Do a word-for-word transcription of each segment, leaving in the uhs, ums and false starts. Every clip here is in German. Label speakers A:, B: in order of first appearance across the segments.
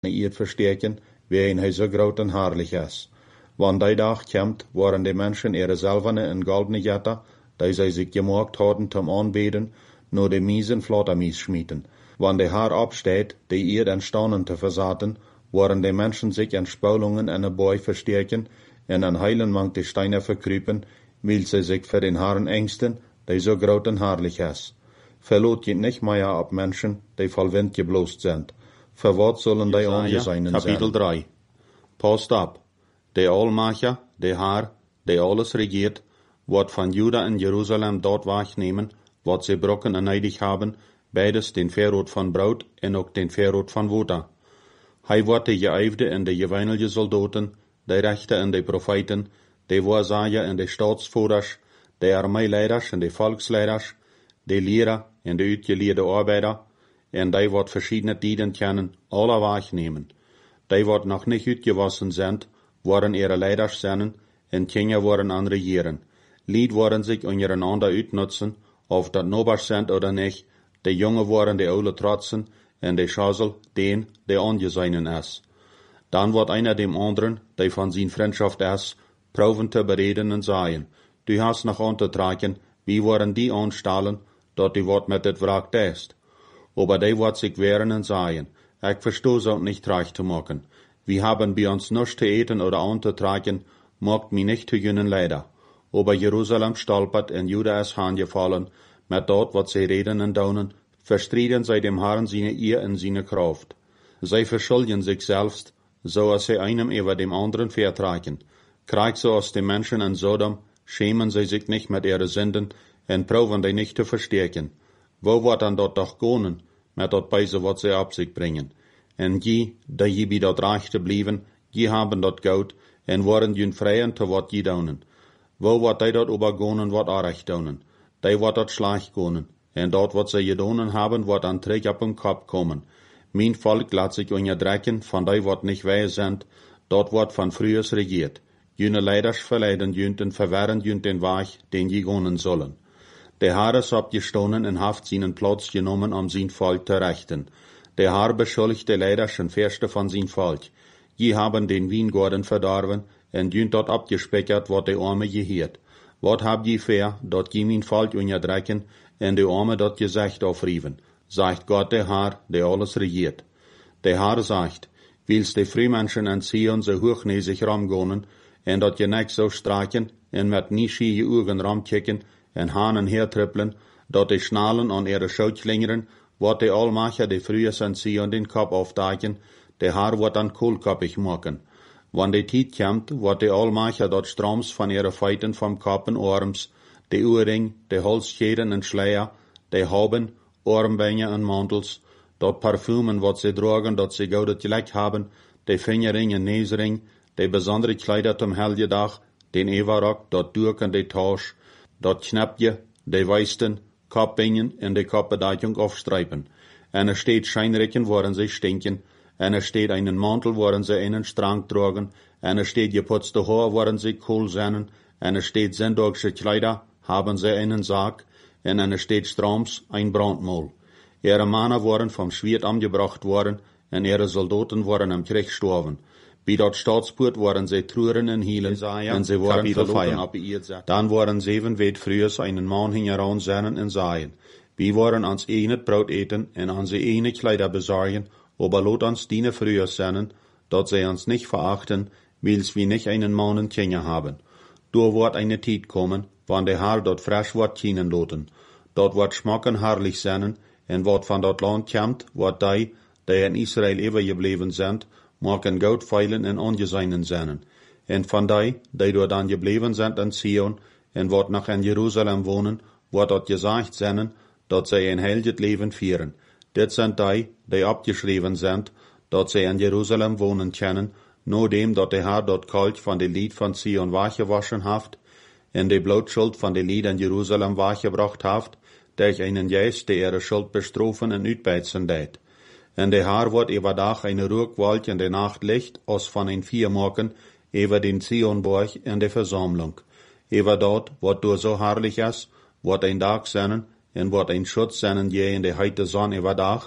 A: eer verstärken, wie hij zo groot en herrlich is. Want die dag komt, waren die mensen ihre zilverne en goldene jatten, die zij zich gemaakt hadden zum aanbeden, nur de miesen Flottermies schmieden. Wann der Herr absteht, die Erd en Staunen te verzaten, waren die Menschen sich an Spulungen en een Boy verstärken, en an Heilen mangt die Steine verkruipen, weil sie sich für den Herrn ängsten, die so groot en herrlich is. Verlot je nicht mehr ab Menschen, die voll Wind geblost sind. Für wat sollen die angeseinen sein?
B: Kapitel drei. Passt ab. Der Allmacher, der Herr, der alles regiert, wird von Juda in Jerusalem dort wahrnehmen, wat sie brocken en neidig haben, beides den Verrot von Braut en ook den Verrot von Water. Hij wordt de geëifde en de geweinige soldaten, de rechter en de profeten, de waarzager en de staatsvoerders, de armeeleiders en de volksleiders, de leraar en de uitgeleerde arbeider, en die wordt verschiedene tijden kennen, alle wahrnehmen. Die wordt nog niet uitgewassen zijn, worden ihre leiders zijn, en Kinder worden aan regieren. Lied worden zich ondereinander uitnutzen, of dat nobers zijn oder nicht, de jongen worden de oude trotsen, en de schazel den, de angeseinen is. Dan wordt einer dem anderen, die van zijn vriendschaft is, proeven te bereden en zeggen, du hast nog aan te tragen, wie worden die aanstellen, dat die wat met het wraak test. Aber die wordt zich wehren en zeggen, ik verstoe zo niet reich te maken. Wir haben bei uns nichts zu eten oder anzutragen, macht mich nicht zu jünnen leider. Aber Jerusalem stolpert en Juda is gefallen, met dat wat zij reden en daunen, verstrieden zij dem Herrn seine Ehr en seine Kraft. Zij verschuldigen sich selbst, so als sie einem über dem anderen vertragen. Krieg so aus den Menschen in Sodom, schämen sie sich nicht mit ihren Sünden, en proben die nicht zu verstärken. Wo wird dann dort doch gonen, mit dat Beise, wat sie ab sich bringen? En die, die je bij dat rechte blieben, die haben dat goud, en worden jun vrijen te wat je daunen. Wo wat die dat obergonen, wat arecht daunen. Die wat dat schlecht gonen, en dat wat sie gedonen haben, wat an Trick op hun Kopf kommen. Mein Volk laat sich onderdrekken, van die wat nicht wij sind, dat wat van frühers regiert. June leiders verleiden junt en verwerren junt den Weg, den je gonen sollen. Der Herr is opgestonen en haft seinen Platz genommen, um sein Volk zu rechten. Der Herr beschuldigt de leiders en Verste van zijn Volk. Je haben den Weingarten verdorven, en junt dort abgespekert, wat de Arme geheert. Wat hab je ver, dat je mijn Volk onderdrekken, en de Arme dat gezegd aufrieven, sagt Gott der Herr, der alles regiert. Der Herr sagt, wils de Frühmenschen en Zion so hochnäsig ramgonen, en dat je nek so straken, en met nischie je Augen ramkicken, en hanen hertrippeln, dat de schnallen an ihre Schoutlingeren, wat de Allmacher de früher en Zion den Kopf aufdagen, der Herr wird dann kohlkoppig machen. Wann de Tiet kommt, wird de Allmacher dort stroms von ihre Feiten vom Kopf en Arms, de Ohrring, de Holzscheren en Schleier, de Hauben, Armbänder en Mantels, dort Parfümen, wat sie tragen, dat sie goudet Gleck haben, de Fingerring en Näsring, de besondere Kleider zum Helgedag, den Everrock, dort Durken, de Tausch, dort Knäppje, de Weisten, Kappingen en de Kappedeitung aufstreipen. En er steht Scheinrecken, woran sie stinken, en er steht einen Mantel, woran sie einen Strang tragen, en er steht geputzte Haar, woran sie kohl sennen, en er steht sendorgsche Kleider, haben sie einen Sarg, en er steht Stroms, ein Brandmaul. Ihre Männer waren vom Schwert angebracht worden, en ihre Soldaten waren am Krieg gestorben. Bei dort Staatspoort waren sie truren en hielen, en sie waren verloren. Dann waren sieben Wet frühers einen Mann hingeran sennen en sagen, wir waren ans eine Brot eten en an sie eine Kleider besorgen, aber lot uns diene früher sennen, dort sie uns nicht verachten, wils wir nicht einen Mann en Kinder haben. Du wird eine Tijd kommen, wann der Herr dort frisch wird kienen loten. Dort wird schmacken herrlich sennen, en wat van dat Land kommt, wat die, die in Israel übergeblieben sind, maken goudveilen en ongeseinen sennen. En van die, die dort dan gebleven sind in Zion, en wat nog in Jerusalem wohnen, wordt dat gezegd sennen, dat zij een heilig leven vieren. Dit zijn die, die abgeschreven sind, dat zij in Jerusalem wohnen können, nur dem, dat de Herr dort kalt van de Lied van Zion waschgewaschen haft, en de blootschuld van de Lied in Jerusalem waschgebracht haft, durch einen Geist, der ihre Schuld bestrofen en uitbeizen deed. En de Herr wordt überdag eine Ruhgewalt in de Nacht licht, als van een Viermorgen, über den Zionborg in de Versammlung. Über dort, wat door so herrlich is, wordt een Tag sennen, en wordt een Schutz sennen je in de heite Sonne überdag,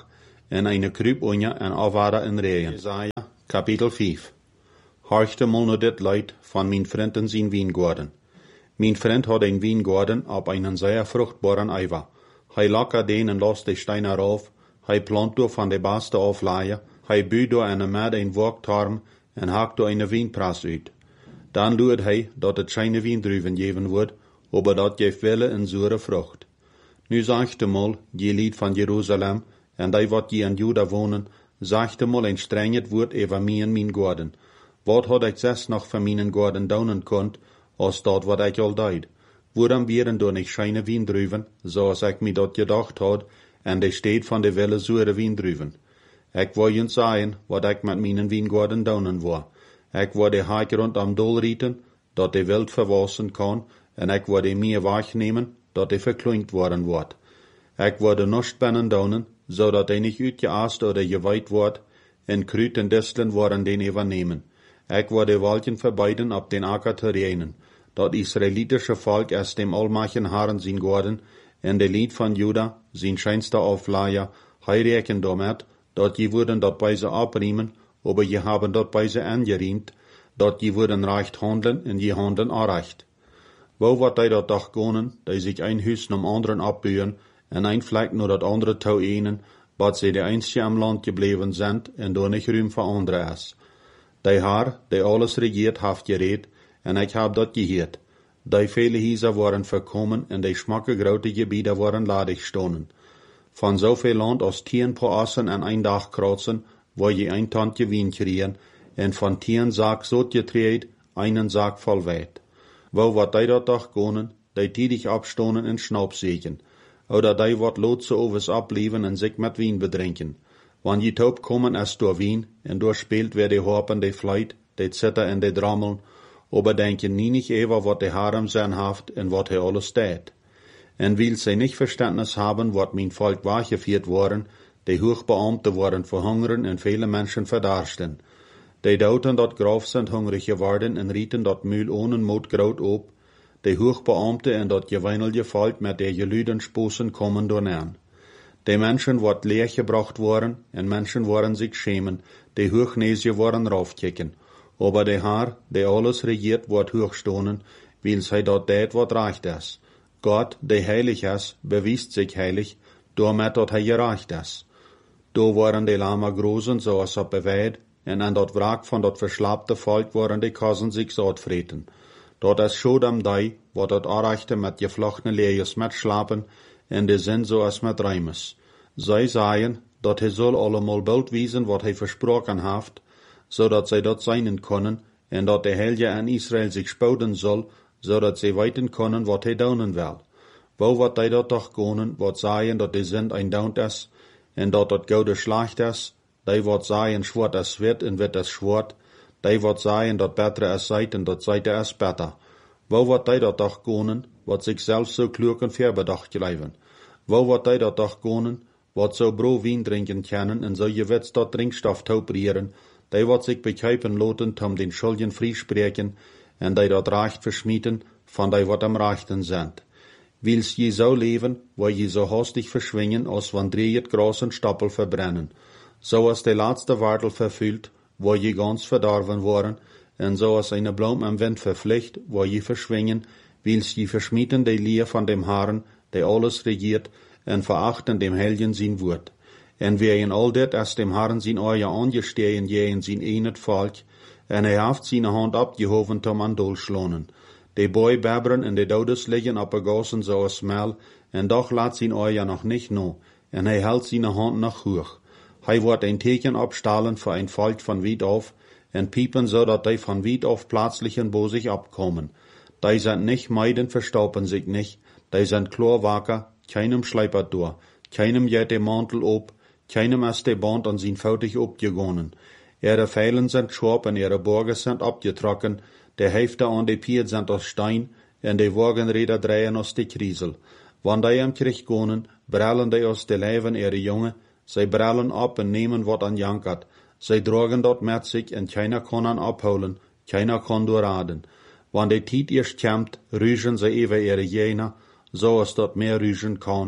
B: en eine Krübunja en Avara in Rehen. Jesaja, Kapitel vijf. Horchte mal nur dit Leid van mijn vriend in zijn wijngaarden. Mijn vriend had een wijngaarden op einen sehr fruchtbaren Eiver. Hij lakker den en los de steiner auf, hij plant door van de beste aflaaien, hij buurt door en met een worktarm en haakt door een wijnpras uit. Dan luurt hij dat het geen wijndruiven geven wordt, aber dat geeft wille en zure vrucht. Nu zegt mal, je lied van Jeruzalem, en die wat je in Juda wonen, zegt mal een strenget woord over mij en mijn gaarden. Wat had ik zes nog van mijn gaarden dounen kunt, als dat wat ik al deed? Waarom wären door niet scheine wijndruiven, zoals ik me dat gedacht had, en de steed van de wille zure wijndruiven? Ik wou je zeggen, wat ik met mijn wijngaarden dounen wou. Ik wou de haak rond am dol rieten, dat de wild verwassen kan, en ik wou de meer wegnemen, dat de verklinkt worden wordt. Ik wou de nostbennen dounen, zodat hij niet uitgeaast oder geweiht wordt, en kruid en disteln worden den overnemen. Ik wou de walken verbeiden op den akker te reinen, dat israelitische volk als dem almachen Herren zijn gaarden, en de lied van Juda, zijn scheinste aflaaien, hij reken damit, dat je worden dat bij ze abriemen, aber je haben dat bij ze angeriemt, dat je worden recht handelen en je handelen aanrecht. Wo wat die dat toch gonen, die zich een huis nom anderen abburen, en een vlek naar dat andere touw enen, wat ze de einzige am land gebleven zijn, en door niet ruim voor anderen is. Die haar, die alles regiert, heeft gereed, en ik heb dat geheerd. Die vele huizen waren verkommen, en die schmakke grote gebieden waren ladig stonen. Van zoveel land als tien per assen en een dag kreuzen, waar je een tandje wien kriegen, en van tien zaak zout getreed, einen zaak vol weit. Wo wat die dat toch gonen, die tiedig abstonen en schnaupzeken, oder die wat loodse overs ableven en zich met wien bedrinken. Wann je taub kommen es door wien, en door speelt wer de hopen de fleit, de zitter en de drammeln, aber denken nie nicht ever wat de harem zijn haft en wat hij alles deed. En wil zij nicht Verständnis haben, wat mijn volk waargevierd worden, de hoogbeamte worden verhungeren en vele mensen verdarsten. De douten dat grof zijn hungrig geworden en rieten dat muil ohne moed groot op, de hoogbeamte en dat geweinelje volk met de geluden sposen komen doornaan. De mensen wordt leergebracht worden en mensen worden zich schämen, de hoogneesje worden raufkicken. Aber de haar, de alles regiert, wordt hoogstonen, wil zij dat deed wat recht is. Gott, de heilig is, bewiest zich heilig, doormet dat hij gerecht is. Door waren de lama grozen zoals op beweid, en aan dat wraak van dat verslaapte volk waren de kassen zich zout vreten. Dat is Shodam die, wat dat aanrechte met gevlochtene leers met slapen, en de zin zoals met rijmes. Zij zeiden, dat hij zal allemaal bald wezen wat hij versproken heeft, zodat zij dat zijn kunnen, en dat de Heilige aan Israël zich spouden zal, zodat zij weten kunnen wat hij doen wil. Wo wat hij dat toch kunnen, wat zeiden dat de zin een daunt is, en dat dat gouden slecht is, die wat zeiden zwart is wit en wit is zwart, die wat zeiden dat beter is zijt en dat zijt is beter. Wo wat hij dat toch kunnen, wat zichzelf zo klug en verbedacht blijven. Wo wat hij dat toch kunnen, wat zo bro wien drinken kennen en zo je wits dat drinkstof tauprieren, die wat zich begrijpen loten om den schuldigen vriespreken, en die dat recht verschmieten van die wat am rechten zijn. Wils je zo leven, waar je zo hastig verschwingen, als wanneer het gras en stappel verbrennen. Zoals de laatste wartel vervult, waar je ganz verdorven worden, en zoals een bloem am wind vervlicht, waar je verschwingen, wils je verschmieten de leer van dem Herren, die alles regiert, en verachten dem Heiligen zijn woord. En wie in al dit als dem Herren zijn oor angestehen je in zijn eenet volk, en hij heeft zijn hand opgehoven om aan dol schlonen. De boy babberen en de dodes liggen op een gossen zoals smel, en doch laat zijn oor nog niet no, en hij houdt zijn hand nog hoog. Hij wordt een teken opstalen voor een volk van wied af, en piepen zodat die van wied af plötzlich bo zich opkomen. Die zijn nicht meiden, verstaupen zich nicht, die zijn kloorwaker, keinem schleipert door, keinem jet de mantel op, keinem is de band aan zijn foutig opgegonen. Ihre Pfeilen sind scharp en ihre Borgen sind abgetrokken, de Hefte an de Piet sind aus Stein, en de Wagenräder drehen aus de Kriesel. Wann die am Krieg gonen, brallen die aus de Leiven ihre Junge, zij brallen ab en nemen wat an jankert. Zij dragen dat met zich en keiner kann an abholen, keiner kann doorraden. Wann de Tiet erst kämmt, rügen zij even ihre Jener, so als dat mehr rügen kann,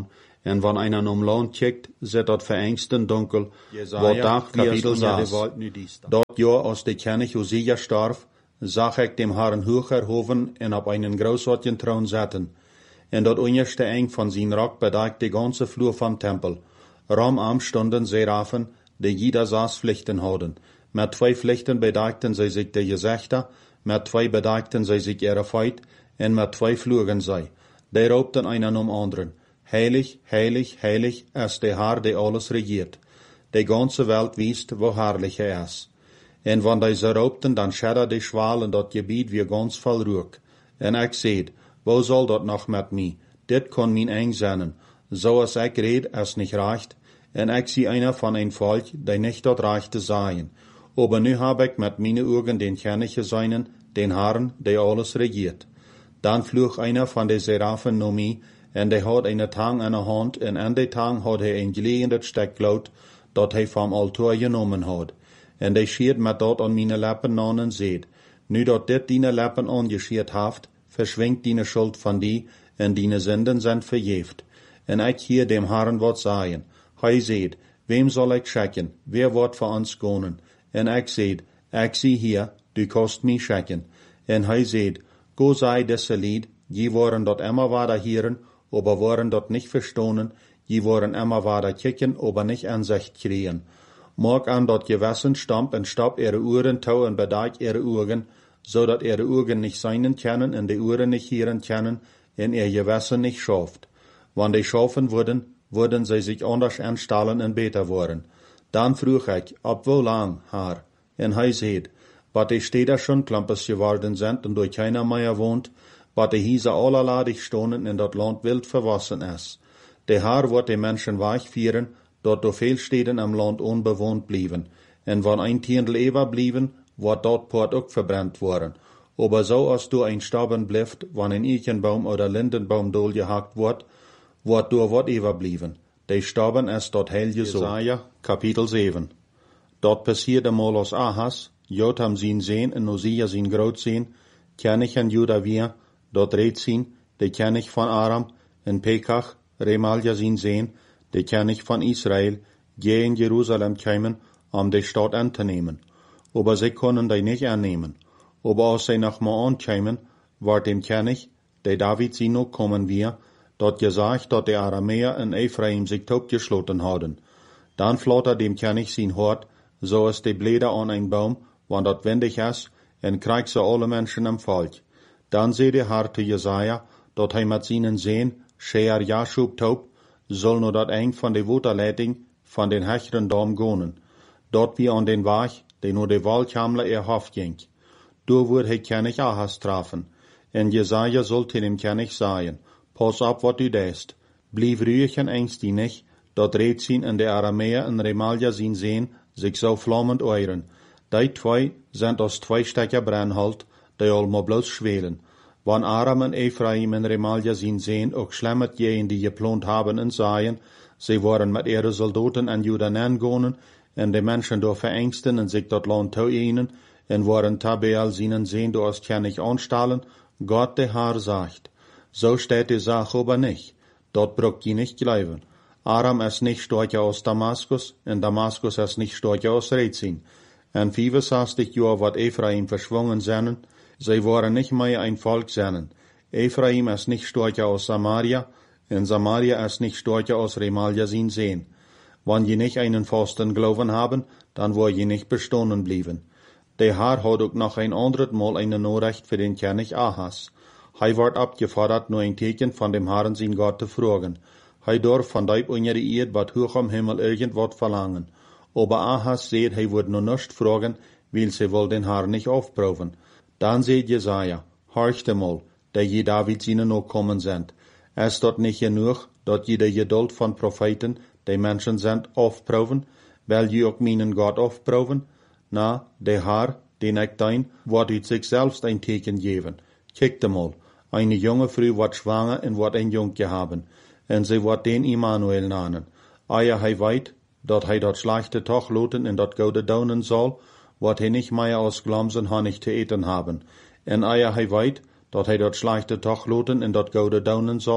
B: En wann einer um Land kijkt, zit dat verängsten dunkel,
A: Jesaja,
B: wat dag wie
A: Kapitel
B: es unter de
A: zes.
B: Welt nu diest. Dat jaar als de König Usia starf, zag ik dem Herrn hoog erhoven en op einen großartigen Thron zetten. En dat onderste eng van zijn rok bedekt de ganze vloer van Tempel. Rom stonden Seraphen, die jeder zes Pflichten hadden. Met twee Pflichten bedeckten zij zich de gezichter, met twee bedeckten zij zich ihre Feit, en met twee vlogen zij. Die roepten einen um anderen. Heilig, heilig, heilig ist der Herr, der alles regiert. Die ganze Welt wisst, wo herrlich er ist. En wann die ze roepten, dan schedder die schwaal in dat gebied weer ganz vol rook. En ik zeid, wo soll dat nog met mij? Dit kon mijn eng zijn. Zoals ik red, is niet recht. En ik zie einer van een volk, die niet dat rechte zijn. Aber nu heb ik met mijn ogen den König gezien, den Herrn, der alles regiert. Dan vloog einer van de Seraphen naar mij, en die had eine Tang in de hand, en aan die Tang had hij een gelegenheid steklood, dat hij van altaar genomen had. En die schiert met dat aan mijn lippen aan en zeid, nu dat dit dine lippen aangeschiert heeft, verschwingt dine schuld van die, en dine zinden zijn vergeeft. En ik hier dem Herrn wat zeggen. Hij zeid, wem zal ik schikken, wer wordt voor ons gaan? En ik zeid, ik zie hier, du kost mij schikken. En hij zeid, go sei desse lied, je worden dat immer weiter hieren, aber worden dat nicht verstonen, je worden immer weiter kicken, aber nicht Ansicht kriegen. Mag an dat Gewissen stamp en stap ihre Uhren tau en bedeik ihre Augen, so dat ihre Augen nicht seinen können en die Uhren nicht hieren können, en ihr Gewissen nicht schafft. Wann die schaffen wurden, würden sie sich anders anstellen en beter worden. Dann vroeg ich, ab wo lang, Herr? En hij zeid, wat die Städter schon klampes geworden sind und durch keiner mehr wohnt, wat die Hiese allerladig stonen in dat Land wild verwassen ist. Der Herr wird die Menschen weichführen, dort do veel Städten am Land unbewohnt blieben. En wann ein Tiendl ewer blieben, wird dort Port auch verbrannt worden. Aber so als du ein Staben blifft, wann ein Eichenbaum oder Lindenbaum dohlgehackt wird, wird du wat ewer blieben. Die Staben ist dort heil gesucht.
A: Jesaja, Kapitel sieben.
B: Dort passierte mal als Ahas, Jotham sin Sehn en Usia sin Großsehn, König en Juda wir, dort Rezin, der König von Aram, en Pekach, Remalja sin Sehn, der König von Israel, je in Jerusalem kämen, um die Stadt anzunehmen. Aber sie können die nicht annehmen. Aber als sie nach Maan kämen, war dem König, der David sie noch kommen wir, dort gesagt, dass die Aramäer in Ephraim sich totgeschlossen hadden. Dann floht er dem König sein Hort, so ist die Blätter an ein Baum, wann dort wendig ist, en kriegt so alle Menschen am Volk. Dann seh der Herr zu Jesaja, dort hij mit seinen Sehn, Shear Jashub taub, soll nur dort eng von de Waterleitung von den hecheren Dom gonen. Dort wie an den Weg, der nur de Waldkamler erhofft ging. Du wird hij König Ahas trafen. En Jesaja sollte dem König sagen, pass auf, wat du deest. Blieb ruhig en ängst die nicht, dort Rezin in der Aramäer in Remalja sin Sehn sich so flammend euren. Die zwei sind als zwei Stecker Brennhold, die allemaal bloß schwelen. Wann Aram en Ephraim en Remalja sin Sehn auch schlemmet jenen, die geplant haben en sagen, sie waren mit ihre Soldaten an Judan angonen, en die Menschen door verängsten en sich dort Land zu ihnen, en waren Tabeel seinen Sehn do als König anstellen, Gott der Herr sagt. So steht die Sache aber nicht. Dort braucht ihr nicht glauben. Aram ist nicht stärker als Damaskus, en Damaskus ist nicht stärker als Rezin. En vierundzwanzig Jahr wird Ephraim verschwungen sein, sie waren nicht mehr ein Volk sein. Ephraim ist nicht stärker als Samaria, en Samaria ist nicht stärker als Remalja sin Sehn. Wenn je nicht einen festen Glauben haben, dann wo je nicht bestanden blieben. Der Herr hat auch noch ein anderes Mal eine Nachricht für den König Ahas. Hij wird abgefordert, nur ein Teken von dem Herrn sein Gott zu fragen. Hij darf von deib unter die Erde, wat hoch am Himmel irgendwas verlangen. Aber Ahas seht, hij wird nur nicht fragen, weil sie wohl den Herrn nicht aufproben. Dann seht Jesaja, horchte mal, der je David seine Nachkommen sind. Ist dort nicht genug, dort jede Geduld von Propheten, die Menschen sind, aufproben? Will je auch meinen Gott aufproben? Na, der Herr, den ich dein, wird u sich selbst ein Teken geben. Kijkt mal, eine junge Frau wird schwanger und wird ein Junge haben, und sie wird den Immanuel nennen. Eia hij weet, dat hij dat schlechte Tag loten en dat gode daunen soll, wird hij nicht mehr aus Glamsen Honig zu eten haben. En eia hij weet, dat hij dat schlechte Tag loten en dat gode daunen soll,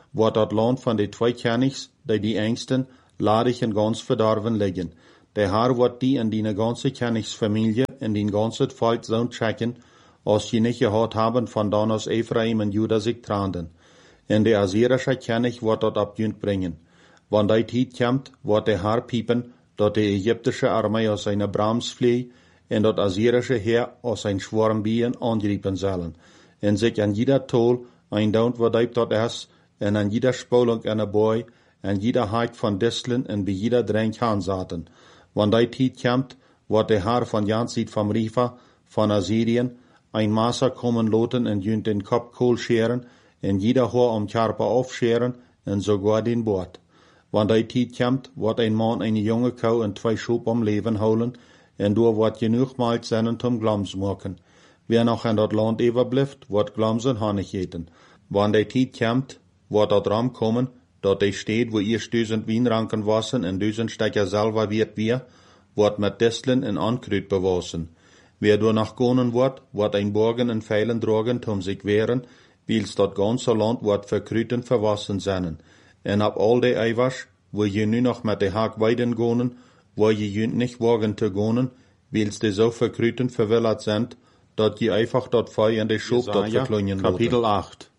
A: wordt dat land van de twee Königs, die die engsten, ladig en ganz verdorven liggen. De Haar wordt die in die ganze Königsfamilie in die ganze Volk zo'n checken, als je niet gehad haben van dan aus Ephraim en Juda zich tranden. En de Assyrische König wordt dat op junt brengen. Wanneer die tijd komt, wordt de Haar piepen, dat de Ägyptische Armee aus seiner Brams vliegt, en dat Assyrische Heer aus zijn Schwarmbieren angrijpen zullen, en zich aan jeder tol een daunt wat dat is, en aan jeder spolung en een boy, en jeder heid van distelen en bij jeder drenk zaten. Wanneer die tijd komt, wordt de Haar van Jansied van Rifa, van Assyrien, ein Maße kommen loten en junt den Kopf kohl scheren, en jeder Haar om Karpe aufscheren, en sogar den Bord. Wanneer die tijd komt, wordt een man een jonge kou en twee schoep om leven houden, en door wordt genoeg maalt zijn om glams maken. Wer nog in dat land overblijft, wordt glamsen honig eten. Wanneer die tijd komt, wordt dat ram komen, dat de steed, wo eerst duizend wijnranken wassen en duizend stekker zelva wird weer, wordt met distelen en ankruid bewassen. Wer door nach gonen wordt, wordt een borgen en veilen drogen om zich wehren, wils dat ganze land wordt verkruid en verwassen zijn. En op al de eiwers, wo je nu nog met de haak weiden gonen, wo je junt nicht wagen te gonen, wils de zo verkruid en verwillerd zijn, dat je einfach dat feu in de schoop dat verklungen
B: Kapitel acht.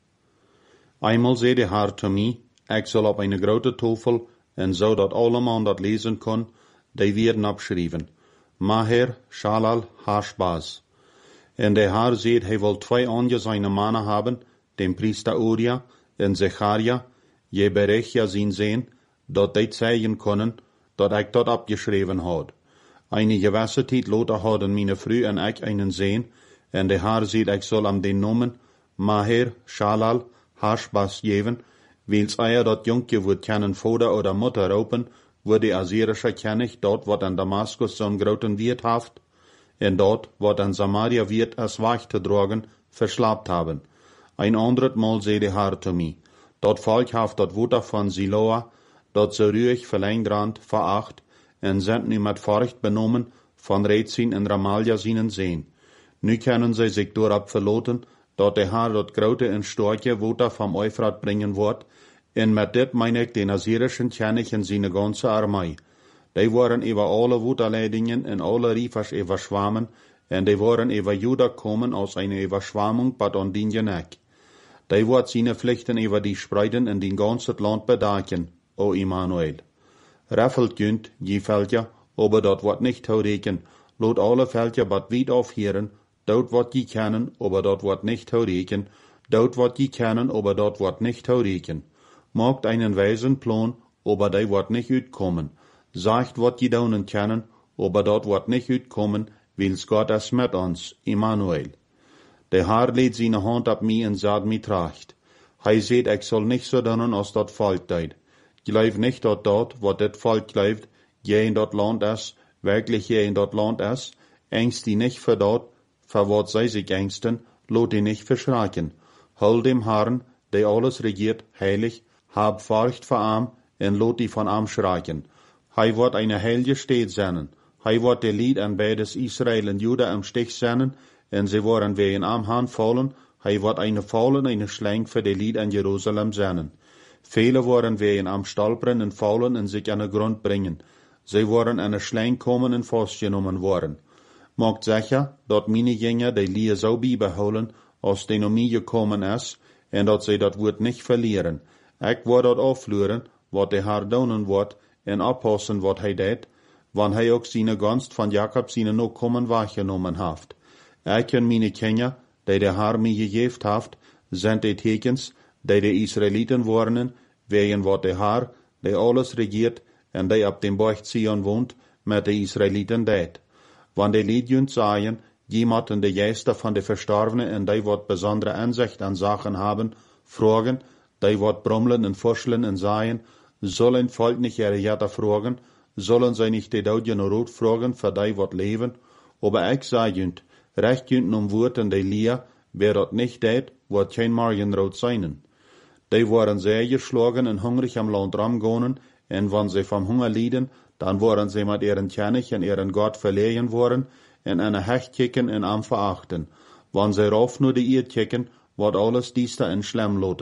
B: Einmal zei de Haar te mij, ik zal op een grote tafel, en zo dat allemaal dat lezen kon, die werden opschrijven. Maher, Shalal, Hashbaz. En de Haar zei, hij wil twee andere zijn mannen hebben, den priester Uria en Zecharia, je Berechia zien zijn, dat die zeggen kunnen, dat ik dat opgeschreven had. Eine gewisse tijd later hadden mijn vrouw en ik einen zeen, en de Haar zei, ik zal hem den noemen Maher, Shalal, Hashbaz geven, wils eier dat jonkje wordt kennen vader oder moeder roepen, wo de Assyrische König dort wat an Damaskus zo'n groten Wirt haft, en dort wat an Samaria Wirt als Wach te drogen, verslaapt haben. Ein andret Mal zei de Haar te mij, dat volk haft dat Wutter van Siloa, dat ze ruhig verleindrand, veracht, en sind nu met Furcht benomen van Rezin en Ramalja zienen zeen. Nu können zij zich doorop verloten, dat de Haar dat grote en storke Wutter vom Euphrat bringen wordt, en met dit mein ik den Assyrischen König en zijn ganze Armee. Die waren über alle Wutterleidingen en alle Riefers überschwammen, en die waren über Juda kommen aus einer Überschwammung, bad on dien ek. Die wordt seine Pflichten über die spreiden en den ganzen Land bedaken, o Immanuel. Raffelt günt, je Veltje, aber dat wordt nicht houdeken, lot alle Veltje bad wied aufheren, dort wordt je kennen, aber dat wordt nicht houdeken, dort wordt je kennen, aber dat wordt nicht houdeken. Maakt einen weisen Plan, aber die wordt nicht uitkommen. Sagt wat je daunen kennen, aber dat wordt nicht uitkommen, wils Gott es met ons, Immanuel. De Haar leed zijn hand op mij en zat mij tracht. Hij zei, ik zal niet zo doen als dat volk deed. Geloof niet dat dat, wat dit volk gelooft, je in dat land is, werkelijk je in dat land is, engst die niet voor dat, voor wat zij zich engsten, laat die niet verschraken. Hol dem Herrn, die alles regiert, heilig, hab Furcht vor ihm, en laat die von ihm schreien. Hij wordt eine heilige Stadt zijn. Hij wordt de Lied aan beides Israel en Juda im Stich zijn, en ze worden weer in am Hand fallen. Hij wordt eine Fall en eine Schlange für de Lied aan Jerusalem zijn. Viele worden weer in am stolperen en fallen en sich an den Grund bringen. Ze worden an de Schlange kommen en vastgenommen worden. Maakt sicher, dat meine Jünger die Lied so beibehouden, als de om mij gekommen is, en dat ze dat woord niet verlieren. Ik word dat afvloeren, wat de Haar doen wordt, en oppassen wat hij deed, wanneer hij ook zijn gunst van Jacob zijn Nachkommen wahrgenommen heeft. Ik en mijn Kinder, die de Haar mij gegeven heeft, zijn de tekens, die de Israëlieten worden, wegen wat de Haar, die alles regiert, en die op dem Berg Zion woont, met de Israëlieten deed. Wanneer de liedjunt zeggen, jemand in de geesten van de Verstorvenen en die wat bijzondere aanzicht aan zaken hebben, vragen, die wat brommelen en vorschelen en zeggen, sollen volk nicht ihre Jetta fragen, sollen sie nicht die Daudje no Rot fragen, für die wat leven, aber ich sag jünt, recht jünt um Worten die Lia, wer dat nicht deed, wird kein Morgenrot sein. Die waren sehr geschlagen und hungrig am Land ramgonen, en wenn sie vom Hunger lieden, dann waren sie mit ihren König und ihren Gott verlegen worden, en eine Hecht kicken en am verachten. Wenn sie rauf nur die Erd kicken, wird alles dies da in Schlemm loten.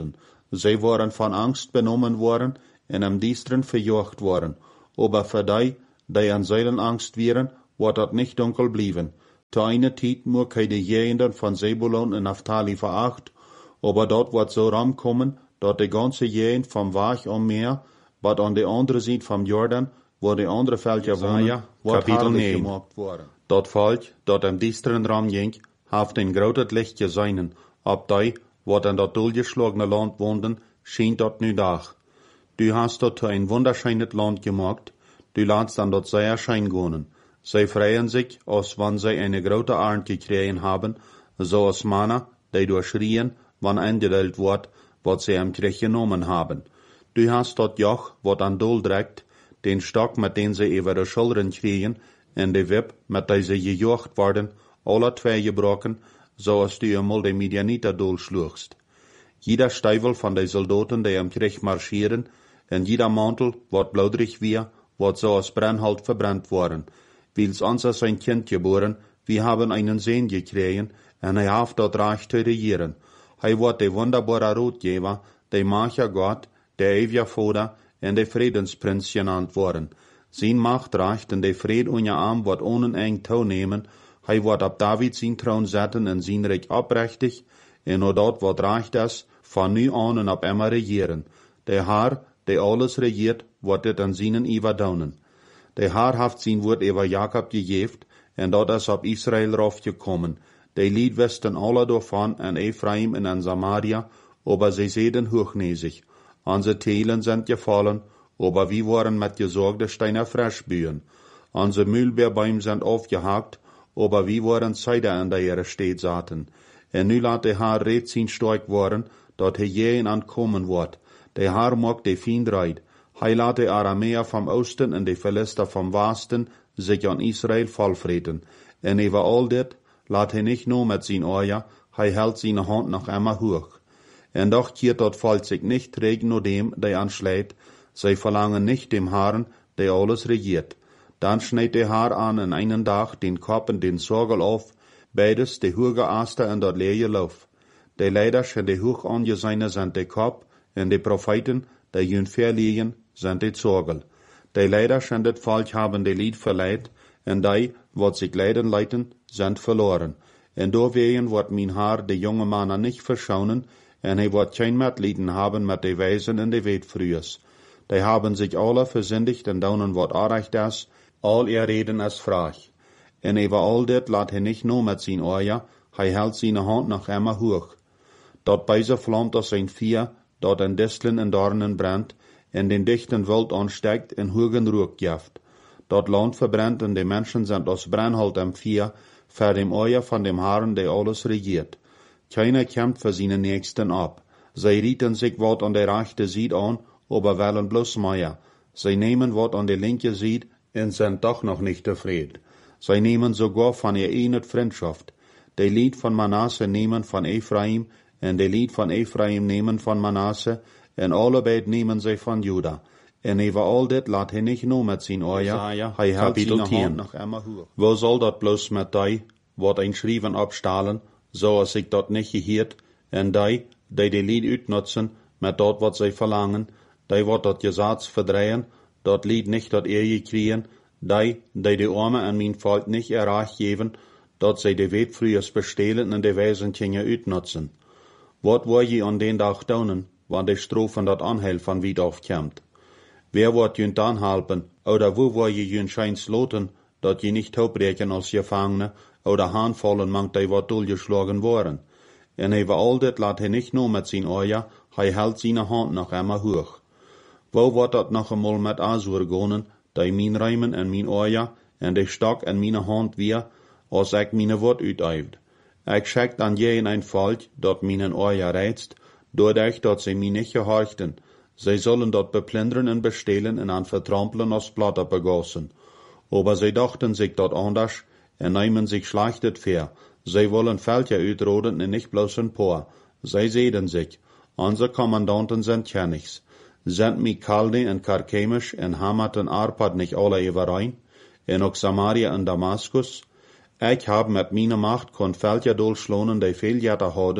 A: Sie waren von Angst benommen worden en am Diestren verjocht worden. Aber für die, die an seinen Angst wären, wird dat nicht dunkel blieben. Zu einer Zeit muss kei die Gegenden von Zebulon und Naphtali veracht, aber dort wird so rankommen, dort die ganze Gegend vom Wach am Meer, wat an der andere Seite vom Jordan, wo die andere Völker wohnen, wird herrlich gemacht worden.
B: Dat Volk, dat am Diestren ram ging, haft ein groot Licht geseinen, ab die, wat an dat durchgeschlagene Land wohnen, schien dort nu Dach. Du hast dort ein wunderschönes Land gemacht, du ladst an dort sehr schein gonen. Sie freuen sich, als wann sie eine große Arnd gekriegen haben, so als Männer, die durchschrien, wann eingedellt wird, was sie am Krieg genommen haben. Du hast dort Joch, wat an Dol trägt, den Stock, mit den sie über die Schultern kriegen, und die Wipp, mit der sie gejocht worden, alle zwei gebrochen, so als du einmal die Midianiter Dol schluchst. Jeder Steivel von den Soldaten, die am Krieg marschieren, und jeder Mantel, wat blaudig wir, wat so als Brennholz verbrannt worden. Wils uns ist ein Kind geboren, wir haben einen Sohn gekriegen, und er haft dort reich zu regieren. Er wird der wunderbare Rotgeber, der Macher Gott, der ewige Vater und der Friedensprinz genannt worden. Sein Macht reicht und der Fried unter Arm wird ohne eng Tau nehmen, er wird ab David sein Thron setzen und sein Reich abrechtig, und nur dort wird reicht es, von nu an und ab immer regieren. Der Herr, der alles regiert, wird es an seinen überdaunen. Der Herr haft sein Wort über Jakob gegeben, und dort ist auf Israel raufgekommen. Die Lied wüssten alle davon an Ephraim und an Samaria, aber sie sehen hochnäsig. Unsere Teilen sind gefallen, aber wir waren mit gesorgten Steiner frisch bühen. Unsere Mühlbeerbäume sind aufgehakt, aber wir waren Zeider an der ihre Städt saten. Und nu lat der Herr red sein stark worden, dort er jähen ankommen wird. Der Herr mag die Fiend reit. Hij laat de Aramäer vom Osten en de Philister vom Westen sich an Israel vollfreten. En über all dit laat hij nicht nur mit sein Ohr, hij hält seine Hand noch immer hoch. En doch kiert dort Volk sich nicht träg nur dem, der anschlägt, sie verlangen nicht dem Herrn, der alles regiert. Dann schneidet der Herr an in einen Tag den Kopf und den Sorgel auf, beides die hohe Aster in dort leere Lauf. Die Leider und die hoch angesehene sind der Kopf, und die Propheten, die jün verliegen, sind die Zorgel. Die Leider und das Volk haben die Lied verleiht, und die, wat sich leiden leiten, sind verloren. Und deswegen wird mein Herr die junge Männer nicht verschonen, und er wird kein Mitleiden haben mit den Weisen in die Welt frühes. Die haben sich alle versündigt, und daunen wird erreicht das, all ihr Reden ist frech. Und über all dit lat er nicht nur mit sein Ohr, er hält seine Hand noch immer hoch. Dort beise flammt aus sein Vier, dort ein Disteln in Dornen brennt, in den dichten Wald ansteigt, in hohen Ruck jaft. Dort Land verbrennt, und die Menschen sind aus Brennholz am Vier, für dem Euer von dem Herrn, der alles regiert. Keiner kämpft für seine Nächsten ab. Sie rieten sich wat an der rechte Seite an, aber wollen bloß mehr. Sie nehmen wat an der linke Seite, und sind doch noch nicht zufrieden. Sie nehmen sogar von ihr eine Freundschaft. Die Lied von Manasse nehmen von Ephraim, und die Lied von Ephraim nehmen von Manasse, und alle beid nehmen sie von Juda. Und über all dit laat hij nicht nur mit sein Ohr, hij hält seine Hand noch immer hoch. Wo soll dat bloß mit die, wat ein Schriven abstahlen, so als ich dat nicht gehiert, und die, die die Lied utnutzen, mit dort wat sie verlangen, die wat dat Gesetz verdrehen, dat Lied nicht dat er gekriegen, die, die die Arme an mein Volk nicht erreich geben, dat sie die Welt frühes bestehlen und die Wesentchen utnutzen. Wat wo je an den Tag daunen, wann die Strophen dat Anheil von Wied aufkämmt? Wer wird jünt anhalten, oder wo wo je jünt scheins loten, dat je nicht taubrechen als Gefangene, oder Hahnfallen mangt die wat durchgeschlagen worden? En über all dit laat hij nicht nur mit sein Ohr, hij hält seine Hand noch immer hoch. Wo wird dat noch einmal mit Asur gonen, die mein Reimen en mein Ohr, en die Stock en meine Hand wir, als ich meine Wort uteift. Ich schickt an jeden ein Volk, dat meinen Ohr reizt, doordat dat sie mir nicht gehorchten. Sie sollen dort beplündern und bestehlen und an vertrampeln als Platter begossen. Aber sie dachten sich dort anders und nehmen sich schlechtet fair. Sie wollen Völker utroden und nicht bloß ein paar. Sie sehen sich. Unsere Kommandanten sind Königs. Sind mi Kalde und Karkemisch und Hamat und Arpad nicht alle überein? Und auch Samaria und Damaskus? Ich hab mit meiner Macht kon Völker durchschlonen, die viel Jahre haben,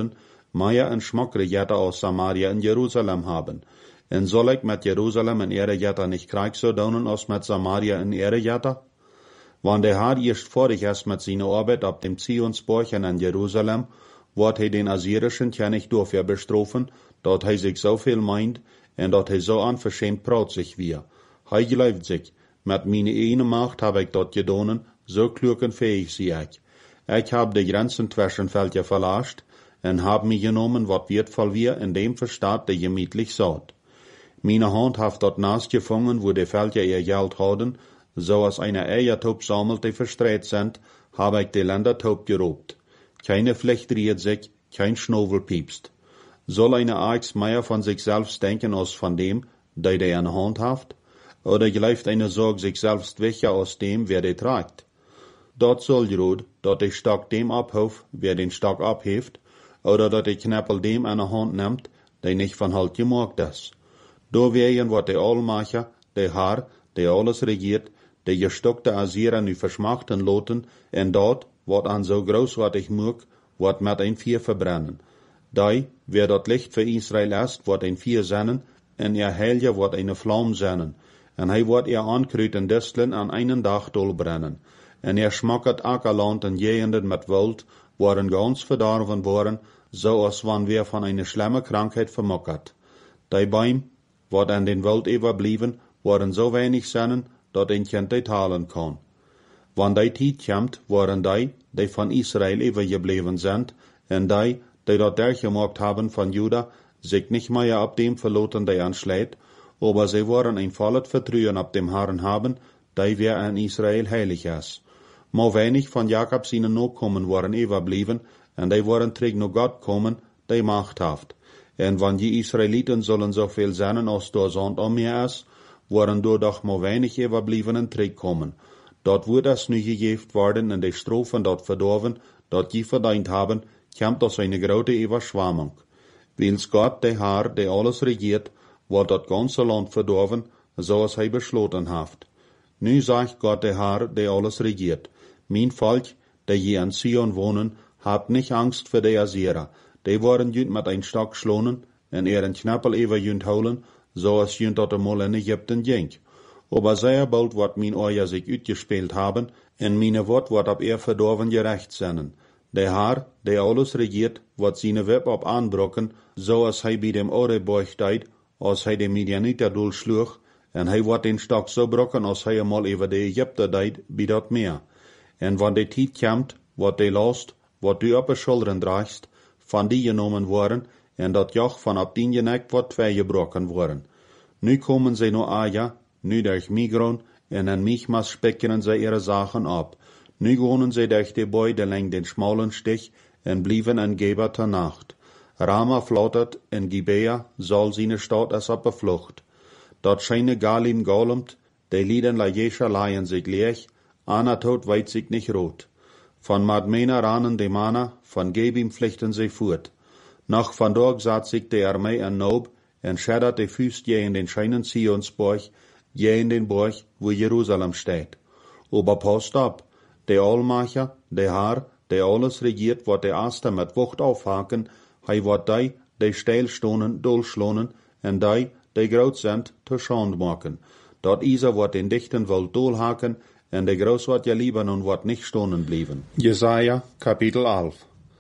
B: Maya en schmockere jetta aus Samaria in Jerusalem haben. En soll ich mit Jerusalem in ihre jetta nicht Krieg so donen als mit Samaria in ihre jetta? Wann der Herr erst vorig ist mit seiner Arbeit ab dem Zionsburg in Jerusalem, wird he den Assyrischen ja nicht dafür bestrafen, dort he sich so viel meint, en dort he so unverschämt praut sich wir. He glaubt sich, mit meine eine Macht hab ich dort gedonen, so klug und fähig sie ich. Ich hab die Grenzen zwischen Völker verlascht, en hab mich genommen, wat wertvoll wir in dem Verstaat, der gemütlich saut. Meine Hand hat dort naast gefangen, wo die Völker ihr Geld hadden, so als eine Eiertaub sammelt, die verstreut sind, hab ich die Länder taub gerobt. Keine Flecht riert sich, kein Schnovel piepst. Soll eine Axt mehr von sich selbst denken als von dem, der die in der Hand hat? Oder gleift eine Sorge sich selbst welcher aus dem, wer die tragt? Dort soll gerot, dort der Stock dem abhauft, wer den Stock abhebt, oder dort der Knäppel dem an der Hand nimmt, der nicht von Halt gemacht ist. Do wehen wat der Allmacher, der Herr, der alles regiert, der gestockte Assyrer nu verschmachten loten, en dort, wat an so großartig mög, wat met ein Vier verbrennen. Dei, wer dort Licht für Israel ist, wat ein Vier sennen, en ihr Helge wat eine Flamme sennen, en hij wat ihr ankrüten Disteln an einen Dach dolbrennen, en er schmackert Ackerland en Jehenden mit Wald, waren ganz verdorven worden, so als wann wir von einer schlimme Krankheit vermockert. Die Bäume, wat an den Wald überblieben, waren so wenig sennen, dat ein Kind die talen kann. Wann die Tijd kommt, waren die, die von Israel übergeblieben sind, en die, die dort durchgemacht haben von Juda, sich nicht mehr ab dem verloten, der anschlägt, aber sie waren ein volles Vertrauen ab dem Herrn haben, die wer an Israel heilig ist. Maar wenig von Jakob seine Nachkommen waren überblieben, en die waren träg nur Gott kommen, die Macht haft. En wann die Israeliten sollen so viel sein, als der Sand um mir ist, waren dort doch maar wenig überbliebenen träg kommen. Dort wurde es nu gegeben worden, en die Strophen dort verdorven, dort die verdient haben, kommt aus eine große Überschwemmung. Wils Gott, der Herr, der alles regiert, wird das ganze Land verdorven, so als er beschlossen hat. Nu sagt Gott, der Herr, der alles regiert: Mein Volk, der hier in Zion wohnen, habt nicht Angst für die Assyrer. Die waren jünd mit ein Stock schlonen, en ihren Knappel über jünd holen, so als jünd dort einmal in Ägypten ging. Aber sehr bald wird mein Euer sich utgespielt haben, en meine Wort wird ab er verdorven gerecht sein. Der Herr, der alles regiert, wird seine Web ab anbrocken, so als hij bei dem Oreburg steht, als hij de Midianiter durchschlug, en hij wird den Stock so brocken, als hij einmal über die Ägypter deed, bei dat Meer. En wann die Tijd kommt, wird die Last, wat du op de Schultern dragst, van die genomen worden, en dat Joch van ab dien genekt wordt tweegebroken worden. Nu komen zij no Aja, nu durch Migron, en in Michmas speckeren zij ihre Sachen ab. Nu wohnen zij durch die Beide lang den schmalen Stich, en blieven in Geba ter Nacht. Rama flattert, en Gibea soll seine Stadt als op beflucht. Dort scheine Galim galmt, die Lieden la Jescha leihen sich leeg, Anatot weit sich nicht rot. Von Madmena ranen die Mana, von Gebim pflichten sie fort. Nach von dort saht sich die Armee an Nob, en schädert die Füßt je in den scheinen Zionsborg, je in den Borg, wo Jerusalem steht. Aber passt ab, der Allmacher, der Herr, der alles regiert, wird der Erste mit Wucht aufhaken, hei wird die, die stillstonen, durchschlonen, en die, die groß sind, zur Schande machen. Dort Isa wird den dichten Wald durchhaken, en der Groß wird ja lieber und wird nicht stonen blieben. Jesaja, Kapitel elf.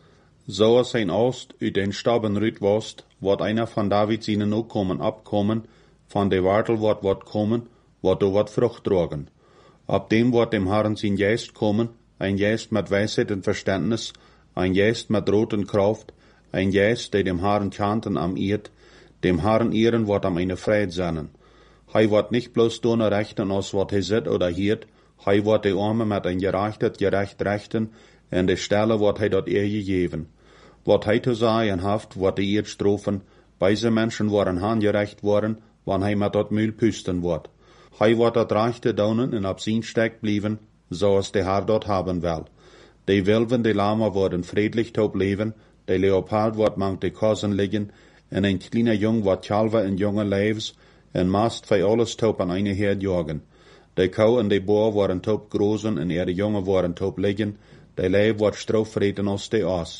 B: So als ein Ost uit den Staben rüt wost, wird einer von David seine Nachkommen abkommen, von der Wartel wird wird kommen, wird du wird Frucht tragen. Ab dem wird dem Herrn sein Geist kommen, ein Geist mit Weisheit und Verständnis, ein Geist mit roten Kraft, ein Geist, der dem Herrn Kanten am Irt, dem Herrn Ehren wird am eine Freude sein. Hei wird nicht bloß tun rechten, als wat he sit oder hiert, hei wird die Arme mit ein gerechtet gerecht rechten, en de Stelle wird hei dort eer gegeben. Wat hei zu sagen haft, wird die Erd strofen, beise Menschen waren handgerecht worden, wann hei mit dort Mühl püsten wird. Hei wird dort rechte daunen en ab sin steck blieben, so als der Herr dort haben will. Die Wilven, die Lama worden friedlich taub leben, der Leopard wird mank die Kosen liegen, en ein kleiner Jung wird Chalva in junge Leibs, en Mast für alles taub an eine Herd jagen. Die Kau en die Boer waren taub großen, en ihre Junge waren taub liegen, die Leib wird strauffreten aus die Aas.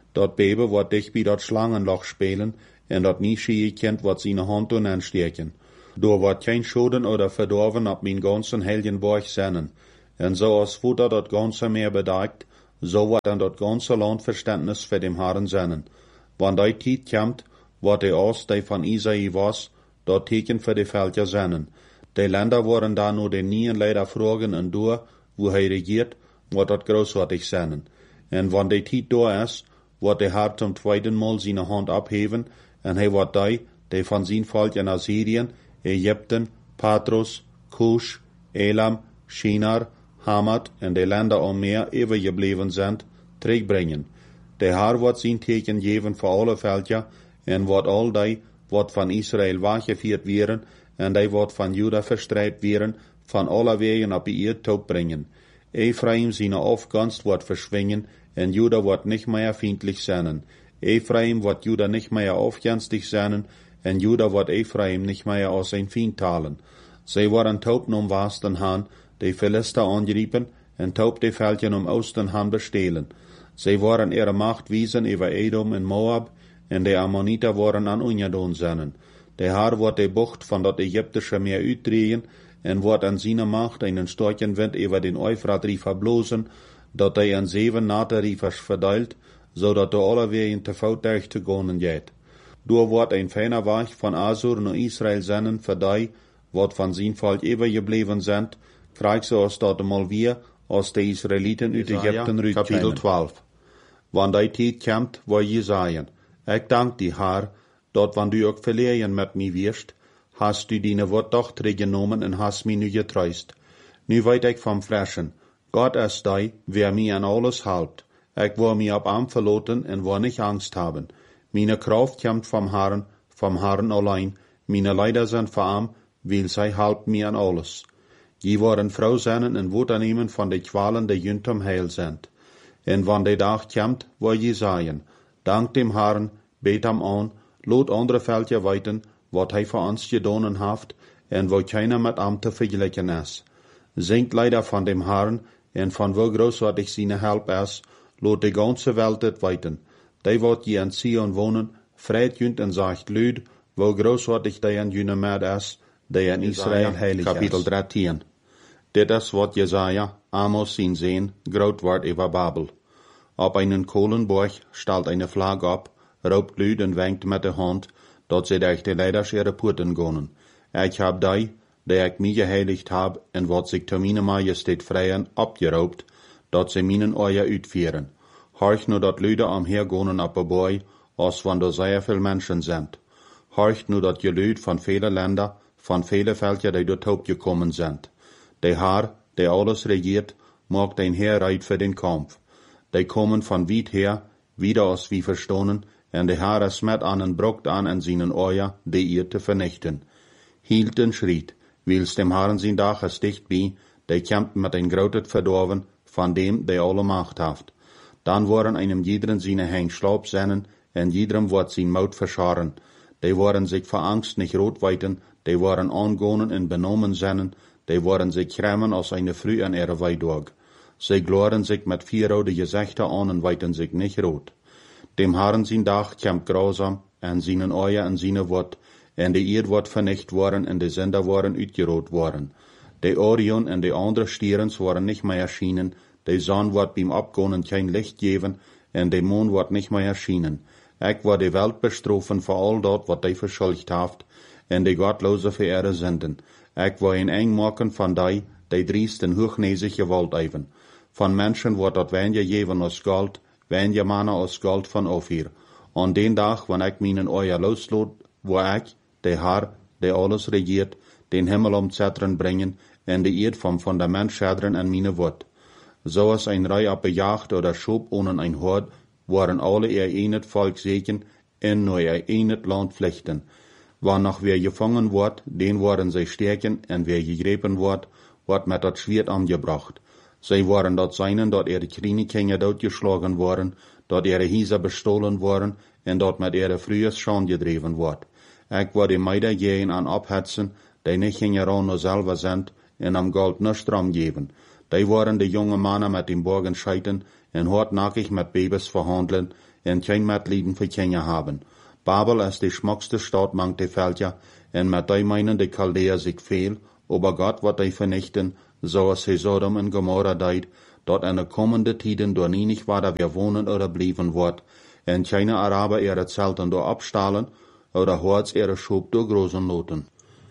B: dat Baby wat dich bij dat Schlangenloch spelen, en dat niet schie kent wat zijn hand doen aansteken. Door wat geen schoden oder verdorven op mijn ganzen Helgenborg zennen. En zoals Futter dat ganze meer bedaagt, so wat dan dat ganze Land Verständnis für dem Herren zennen. Want die tijd komt, wat de Oos die van Isaïe was, dat teken für de Völker zennen. De Länder worden da nur den nien leider vragen en door, wo hij regiert, wat dat großartig zennen. En wann de tijd door is, wordt de Herr zum tweeden Mal zijn hand abheven, en hij wordt die, die van zijn volk in Assyrien, Egypten, Patros, Kush, Elam, Shinar, Hamad en de Länder om meer overgebleven zijn, terugbrengen. De Herr wordt zijn teken geven voor alle Völker, en wordt al die, wat van Israël weggevierd werden, en die wordt van Juda verstrijd werden, van alle wegen op ihr top brengen. Ephraim zijn afgunst wordt verschwingen, en Juda wordt nicht mehr feindlich zijn. Ephraim wordt Juda nicht mehr afgunstig zijn, en Juda wordt Ephraim nicht mehr als zijn Feind talen. Zij worden taub om Westen han, de Philister angeriepen, en taub de Völker om Osten han bestelen. Zij worden ihre Macht wiesen über Edom en Moab, en de Ammoniter worden aan Unjadon zijn. De Herr wordt de bocht van dat Egyptische Meer uitdrehen, en wordt aan zijn Macht einen starken Wind über den Euphrat-Riefer blozen, dat hij aan zeven Naterriefers verdeelt, zodat de alle wegen te voettuig te gonen geht. Door wordt een feiner Weg van Asur naar Israël zenden voor die, wat van zijn volk overgebleven zijn, krijg ze als dat mal weer, als de Israëlieten uit Egypten uitkomen. Kapitel twaalf. Wanneer die tijd komt, waar je zeggen, ik dank die Herr, dat wanneer du ook verleden met mij wirst, hast du dine Wort doch teruggenomen en hast mij nu getreust. Nu weet ik van Fleschen, Gott is die, wer mij an alles helpt. Ik wil mij op am verloten en wil nicht Angst haben. Meine Kraft kommt vom Herrn, vom Herrn allein. Meine Leider sind von am, weil zij helpt mij an alles. Je worden vrouw zijn en woord aannemen van de kwalen die juntum heil sind. En wann de dag komt, wil je zeggen, dank dem Herrn, bet hem aan, loot andere Völker weten, wat hij voor ons gedaan heeft, en wo keiner met am te vergelijken is. Zingt leider van dem Herrn, en van wo großartig seine help is, loot de ganze Welt het weten. Die wat je in Sion wonen, vreit junt en zegt luid, wo großartig die in june med is, die in Israël heilig is. Kapitel dertien. Dit is wat Jesaja, Amos zien zien, groot wordt over Babel. Op einen Kohlenborg stelt eine Flag op, roept luid en wenkt met de hand, dat ze durch de leiders ihre Poorten gonen. Ik heb die, die ik mij geheiligd heb, en wat zich te mijn majesteit vrijen, opgeroopt, dat ze mijn oor uitvieren. Horch nu dat luide omhergonen op de boy, als wanneer zeer veel mensen zijn. Horch nu dat je luid van vele Länder, van vele Völker, die dort opgekommen zijn. De Herr, die alles regiert, maakt een Heer uit voor den Kampf. Die komen van weit her, wieder als wie verstonen, en de Herr is met aan en brokt aan en zijn oor, die ihr te vernichten. Hield den Schritt, wils dem Herrn zijn dag is dichtbij, die kämpft met een groot verdorven, van dem, die alle Macht heeft. Dan worden einem jederen seine Heng Schlaub sennen, en jedem wordt zijn Maut verscharen. Die worden zich voor angst nicht rot weiten, die worden angonen en benomen sennen, die worden zich grämen als eine Früh an ihre Weidog. Sie gloren sich mit vierrode Gesichter an en weiten sich nicht rot. Dem Herrn zijn dag kämpft grausam, en seinen Oor en seine Wort, en de Eerd wordt vernicht worden, en de Sender worden uitgeroot worden. De Orion en de andere Stierens worden nicht mehr erschienen, de Sonne wordt beim Abgonen kein Licht geven, en de Mond wordt nicht mehr erschienen. Ik word de Welt bestrofen voor al dat wat die verschuldigd heeft, en de Gottlose voor ihre Sünden. Ik wil een eng maken van die, die driest en hochnäsig gewalt even. Van mensen wordt dat wenje geven als Gold, wenje mannen als Gold van Ophir. An den dag, wanneer ik mijn oor losloot, wo ik, de Herr, die alles regiert, den Himmel om Zetteren brengen, en de Eerd vom Fundament schaderen en mijn Wort. Zoals een rij op bejaagd oder schoop ohne ein Hort, waren alle ihr enet Volk segen, en nur ihr enet Land vlechten. Wann noch wer gefangen wordt, den worden zij sterken, en wer gegrepen wordt, wordt met dat Schwert angebracht. Zij waren dat seinen, dat ihre Krinigkinder doodgeschlagen worden, dat ihre Hieser bestohlen worden, en dat met ihre Frühes Schand gedreven wordt. Ik word de Meider gehen aan ophetsen, die nicht gingen nur selber sind, en am Gold nicht dran geben. Die waren de jonge mannen met den Borgen scheiten, en hardnackig met Babys verhandelen, en geen medlieden voor Kinder haben. Babel is de schmuckste Stadt mang de Veltja, en met die meinen de Chaldeer zich veel, aber Gott wird die vernichten, zoals hij Sodom en Gomorra deed, dat in de kommende tijden door nienig waar dat wir wohnen oder blijven wordt, en keine Araber ihre Zelten door abstahlen, oder Horts ihre Schub door großen loten.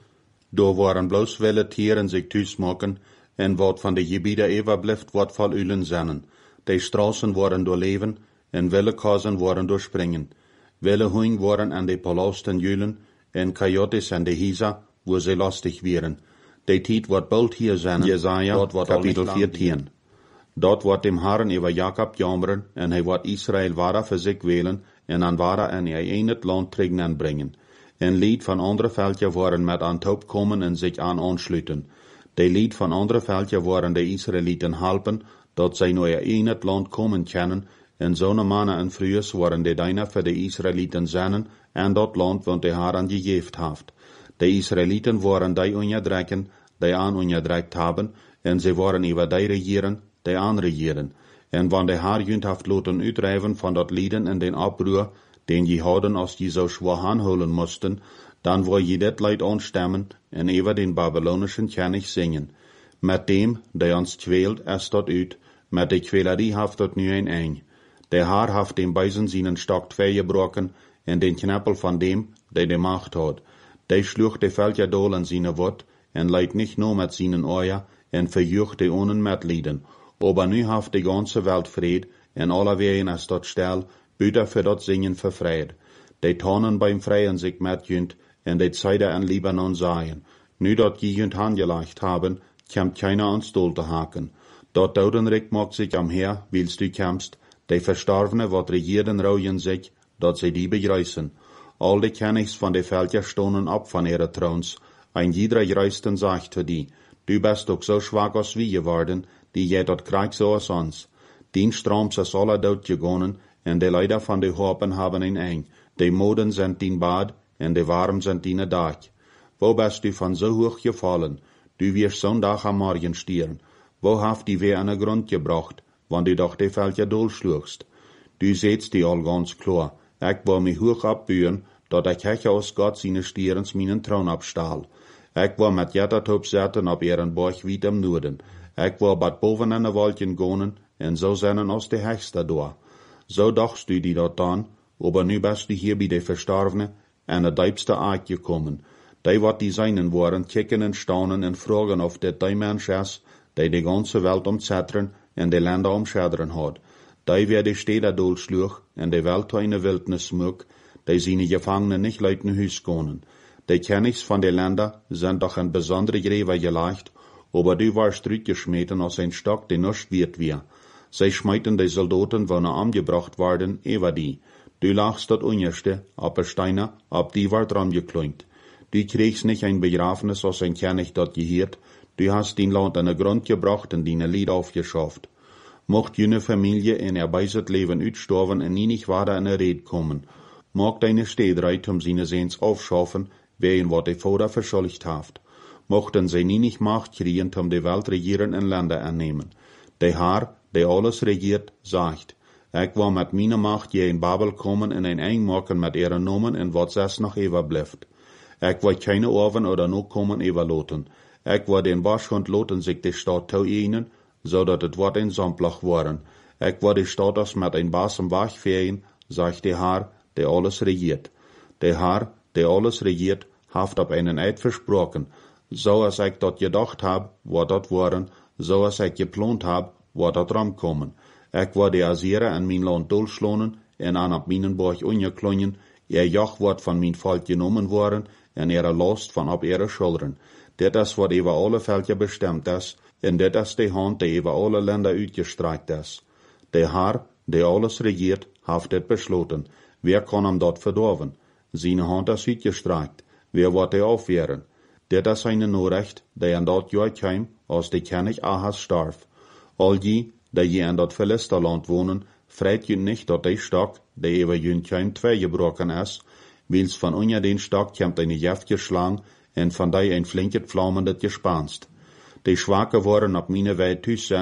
B: Door waren bloos wille Tieren sich thuismaken, en wat van de gebieden overblijft, wordt vol ulen zennen. De straßen worden doorleven, en wille kazen worden doorspringen. Wille hoing worden aan de palasten julen, en coyotes aan de hisa, wo ze lastig wieren. De tijd wordt bald hier zijn, Jesaja, kapitel veertien. Dort wordt dem Herren über Jakob jammeren, en hij wordt Israël wara voor zich welen, en aan wara en hij in het land terug brengen. En lied van andere veldje worden met aan top komen en zich aan aansluiten. De lied van andere veldje worden de Israëlieten helpen, dat zij nu in het land komen kennen, en zo'n mannen en vrouwen worden de dijnen voor de Israëlieten zijn, en dat land wat de Herren gegeven heeft. De Israëlieten worden die onderdrukken, die aan onderdrukt hebben, en ze worden over die regeren, die aanregeren. En wanneer de Heer junt heeft laten uitdrijven van dat lieden en den oproer, den je hadden als je zo zwaar aanholen moesten, dan wil je dit leid aanstemmen en over den Babylonischen König zingen. Met dem, die ons kwelt, is dat uit, met de kwelerie heeft dat nu een eind. De Heer heeft den bijzen zijn stok tweegebroken en den knappel van dem, die de macht had. Die sloeg de veldje dol in zijn wot en leidt niet no met zijn oor en verjucht de onen met lieden. Aber nu heeft de ganze Welt vrede en alle wegen is dat stel, buiten voor dat zingen vervreid. De tonen beim Freien zich met junt en de Zeide in Libanon zaaien. Nu dat je junt aangelegd haben, komt keiner ans Doel te haken. Dat Dodenrik maakt zich am Heer, wils du kämpst, de Verstorvene wat regierden rouwen zich, dat zij die begrijzen. Al de Königs van de Veldje stonen op van ihre Throns, ein jeder Reisten sagt zu die, du bist ook zo schwach als wie geworden, die jij dat krijgt zoals ons. Dien strooms is alle dood gegonnen, en de leider van de hopen hebben een eng. De moden zijn dien bad, en de warm zijn dien dag. Wo bist du van zo hoog gevallen? Du wirst zo'n dag am Morgen stieren. Wo haft die weer aan de grond gebracht, wann du doch de Veldje dolsloegst? Du sehtst die al ganz klar. Ik wil me hoog opbuien, dat ik hech aus Gott seine stierens mijn troon opstaal. Ik wil met jettet opzetten op ihren borg wiet im Noorden. Ik wil bad boven in de wolken gonen, en zo zijn als de hechste door. Zo dachtst du die dat dan, aber nu bist du hier bij de Verstorvene, en de diepste aard gekommen. Die wat die seinen worden, kicken en staunen en vragen of dit die Mensch is, die de ganze Welt omzetteren en de Länder omschäderen had. Die weer de steden dolsloeg, en de Welt in de wildnis smuk, die seine Gefangenen nicht leuten huis konen. De Königs van de Länder zijn doch een besondere Gräber gelegt, aber du warst rütgeschmeten als ein Stock, die nicht wird wir. Zij schmeiten de Soldaten, wanneer angebracht worden, über die. Du lachst dat Unerste, op een Steiner, op die wordt ramgekloint. Du kriegst nicht ein Begrafenis als ein König dat gehiert, du hast den Land an de Grund gebracht en die Lied aufgeschafft. Mocht jene Familie in ihr beiset Leben uitstorven en nie nicht weiter in der Red kommen. Mag deine Stedreit um seine Sehns aufschaffen, wen wat de Vater verschuldigt haft. Mochten sie nie nicht Macht kriegen, um die Welt regieren en Länder annehmen. Der Herr, der alles regiert, sagt, ich will mit meiner Macht je in Babel kommen en ein eng machen mit ihren Nomen en wat zes noch überbleibt. Ich will keine Orven oder noch kommen überloten. Ich will den Waschhund loten sich die Stadt zu ihnen, so dat het wordt een zandplach worden. Ik wil de stad als met een basem wegveen, sagt der Herr, der alles regiert. Der Herr, der alles regiert, heeft op einen Eid versprochen. So als ik dat gedacht heb, wordt dat worden, so als ik geplant heb, wordt dat ramkomen. Ik wil de Assyrer en mijn land dolslonen, en aan op mijn borg ongeklonjen, ihr Joch wordt van mijn volk genomen worden, en ihre last van op ihre schulteren. Dit is wat over alle veldje bestemd is, en dit is de hand die over alle Länder uitgestrekt is. De Herr, die alles regiert, heeft dit besloten. Wer kan hem dat verdorven? Zijn hand is uitgestrekt. Wer wordt hij afweren? Dit is zijn Norecht, die in dat jaar kwam, als de König Ahas starf. Al die, die je in dat Philisterland wonen, vreit je niet dat die stok, die over jun kwam, tweegebroken is, wils van onder den stok komt een jeftige slang, en van die een flinket vlammendet gespanst. De schwaken worden op mijn wij thuis zijn,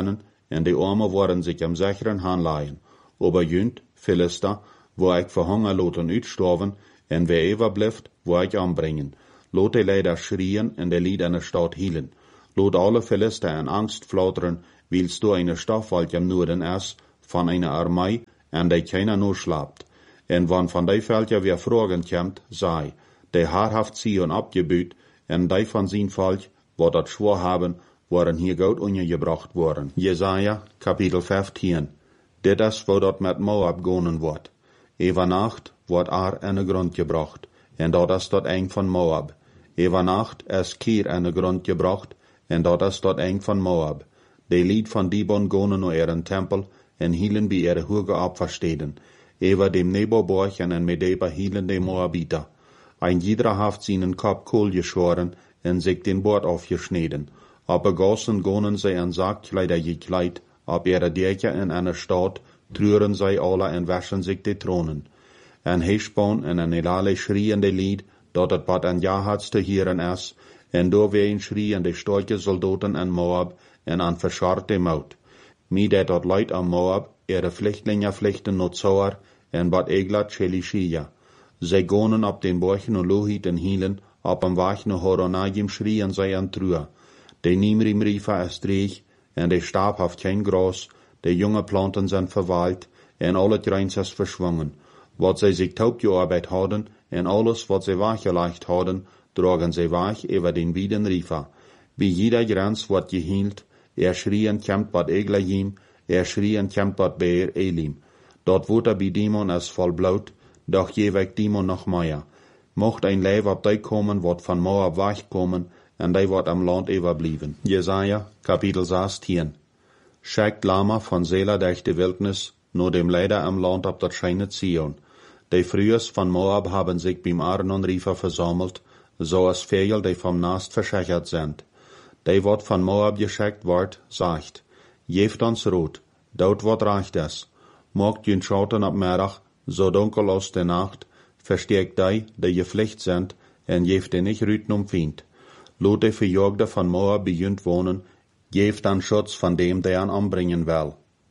B: en die Arme worden sich am sicheren Handleihen. Aber jünt, Philister, wo ich für Hunger loten uitstorven, en wer ever blieft, wo ich anbringen. Lot die Leider schrien en de Lied an der Stadt hielen. Lot alle Philister in Angst flauteren, willst du eine Stadt, welche am Norden ist, von einer Armee, en die keiner nur schlapt. En wann von die Völker wer Fragen kommt, sei, die haarhaft Zion abgebüht, en die von sin Volk, wo dat schwor haben, waren hier Gott ungebracht worden. Jesaja, Kapitel fünfzehn. Dit is wo dat met Moab gonen wordt. Ewa Nacht wordt Ar aan de grond gebracht, en dat is dat eng van Moab. Ewa Nacht is Kir aan de grond gebracht, en dat is dat eng van Moab. De lied van Dibon gonen naar ihren Tempel, en hielen bij ihre hoge Opfersteden. Ewa dem Neboborg en en Medeba hielen de Moabiter. Ein jeder haft seinen Kopf kohl geschoren, en sich den Bord aufgeschneden. Aber gossen gonen sie an Sargkleider gekleid, ab ihre Dächer in einer Stadt, trüren sie alle en waschen sich die Thronen. En Heshbon en en Elale schrien de Lied, dat het wat an Jahats te hieren is, en doorween schrien de storke soldaten an Moab en an verscharrte Maut. Mi dat dat Leid an Moab, ihre Flüchtlinge vlichten not Zoar, en wat Eglat Chelishiya. Zij gonen op den Borchen en Lohit en hielen, op am Wachen Horonagim schrien zij an Trua. De Nimrim Rifa is dreig, en de Stab haft kein Gras, de junge Planten zijn verwaald, en al het Reins is verschwungen. Wat zij zich taub gearbeit hadden, en alles wat zij wachgelegd hadden, drogen zij wach over den Wieden Rifa. Wie jeder Grens wordt gehield, er schrien kämpt wat Eglajim, er schrien kämpt wat Beer Elim. Dort wordt er bij Dimon is vol bloed, doch jeweg Dimon nog meer. Mocht ein Leib op die komen, wat van Moab wegkomen, en die wordt am Land overblijven. Jesaja, Kapitel zestien. Schickt Lama von Sela durch die Wildnis, nur dem Leider am Land op dat scheine Zion. Die Frühers von Moab haben sich beim Arnon Rifa versammelt, so als Vögel, die vom Nast verschächert sind. Die wat von Moab geschickt wordt, sagt, geeft ons rood, dort wat reicht es. Mogt jün schauten op Merach, so dunkel als de Nacht, versteekt die, die gevlucht sind, en geeft die nicht rüten um Feind. Lot die Verjagde von Moab bejunt wohnen, geeft dan Schutz von dem, der an anbringen will.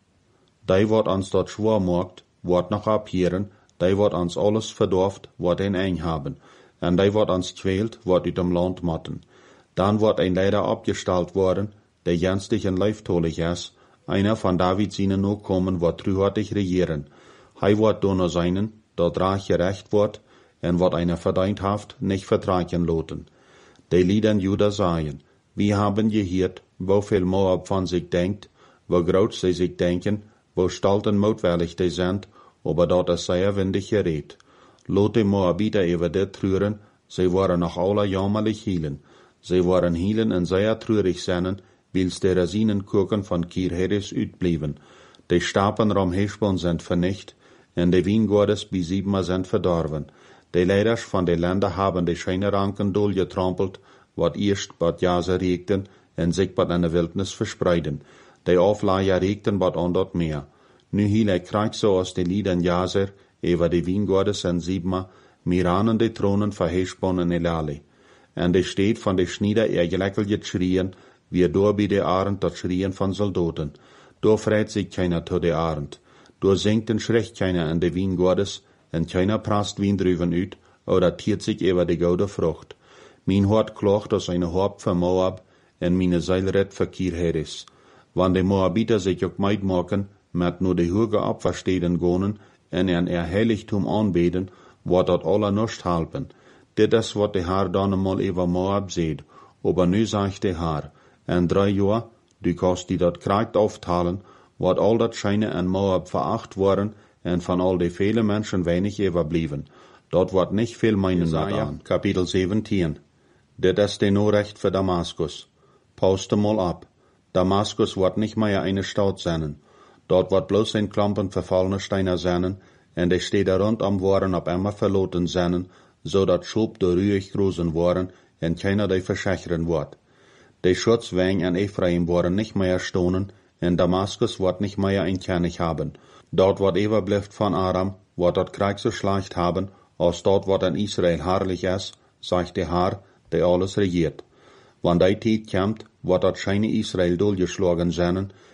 B: Die wat ons dort schwor mogt, wordt noch abhieren, die wat ons alles verdorft, wordt een eng haben, en die wat ons quält, wordt uit dem Land matten. Dan wordt ein Leider abgestalt worden, der jenstig en leiftolig is, einer von David seinen Nachkommen wordt truhartig regieren. Hij wordt donor seinen, dat raag gerecht wordt, en wat einer verdient haft, nicht vertragen loten. Die Lieden Juda sagen, wir haben gehört, wo viel Moab von sich denkt, wo groß sie sich denken, wo stolz und mutwillig die sind, aber dort ist sehr windig geredet. Lot die Moabiter über dit trüren, sie waren noch alle jammerlich hielen. Sie waren hielen en sehr trürig seinen, wils die Rasinenkurken von Kirheres uitblieben. Die Stapen rom Heshbon sind vernicht, en de Wiengordes bis Sibma sind verdorven. Die Leiders von den Ländern haben die Scheineranken doorgetrampelt, wat eerst bad Jaser regten, en sich bad in de Wildnis verspreiden. Die Aufleier regten bad an dort meer. Nu hiel hij krijgt so aus de Lieden Jaser, over de Wiengordes en Sibma, miranen de Thronen van Heshbon en Elale. En de steed van de Schnieder er geleckelt schrien, wie door bij de Arend dat schrien van Soldaten. Door freit sich keiner to de Arend. Door singt en schrecht keiner an de Wiengordes, en keiner prast Wien drüben uit, oder tiert sich über de goude Frucht. Mijn hart klacht aus eine Haupt für Moab, en meine Seil red für Kirheres. Wann de Moabiter sich ook meid maken, met nur de hoge Opfersteden gonen, en en er Heiligtum aanbeden, wordt dat alle nicht helpen. Dit is wat de Haar dan eenmaal over Moab zeed, aber nu zegt de Haar, en drei jaar, du kannst die dat krijgt auftalen, wordt al dat Scheine en Moab veracht worden, en van al die vele Menschen wenig overblijven. Dort wordt nicht viel meinen aan. Kapitel zeventien. Dit is de Norecht für Damaskus. Pauste mal ab. Damaskus wordt nicht mehr eine Stadt sein. Dort wordt bloß ein Klumpen verfallene Steine sein, en de steden rondom waren op immer verloten sein, so dat Schub door ruhig großen waren, en keiner die verschachern wordt. De Schutzwegen en Ephraim waren nicht mehr stonen, en Damaskus wordt nicht mehr ein König haben. Dort wordt overblijft von Aram, wordt dat Krieg so schlecht haben, als dort wordt in Israel herrlich is, sagt de Haar, die alles regiert. Wann die Tijd komt, wordt dat scheine Israel doorgeschlagen zijn,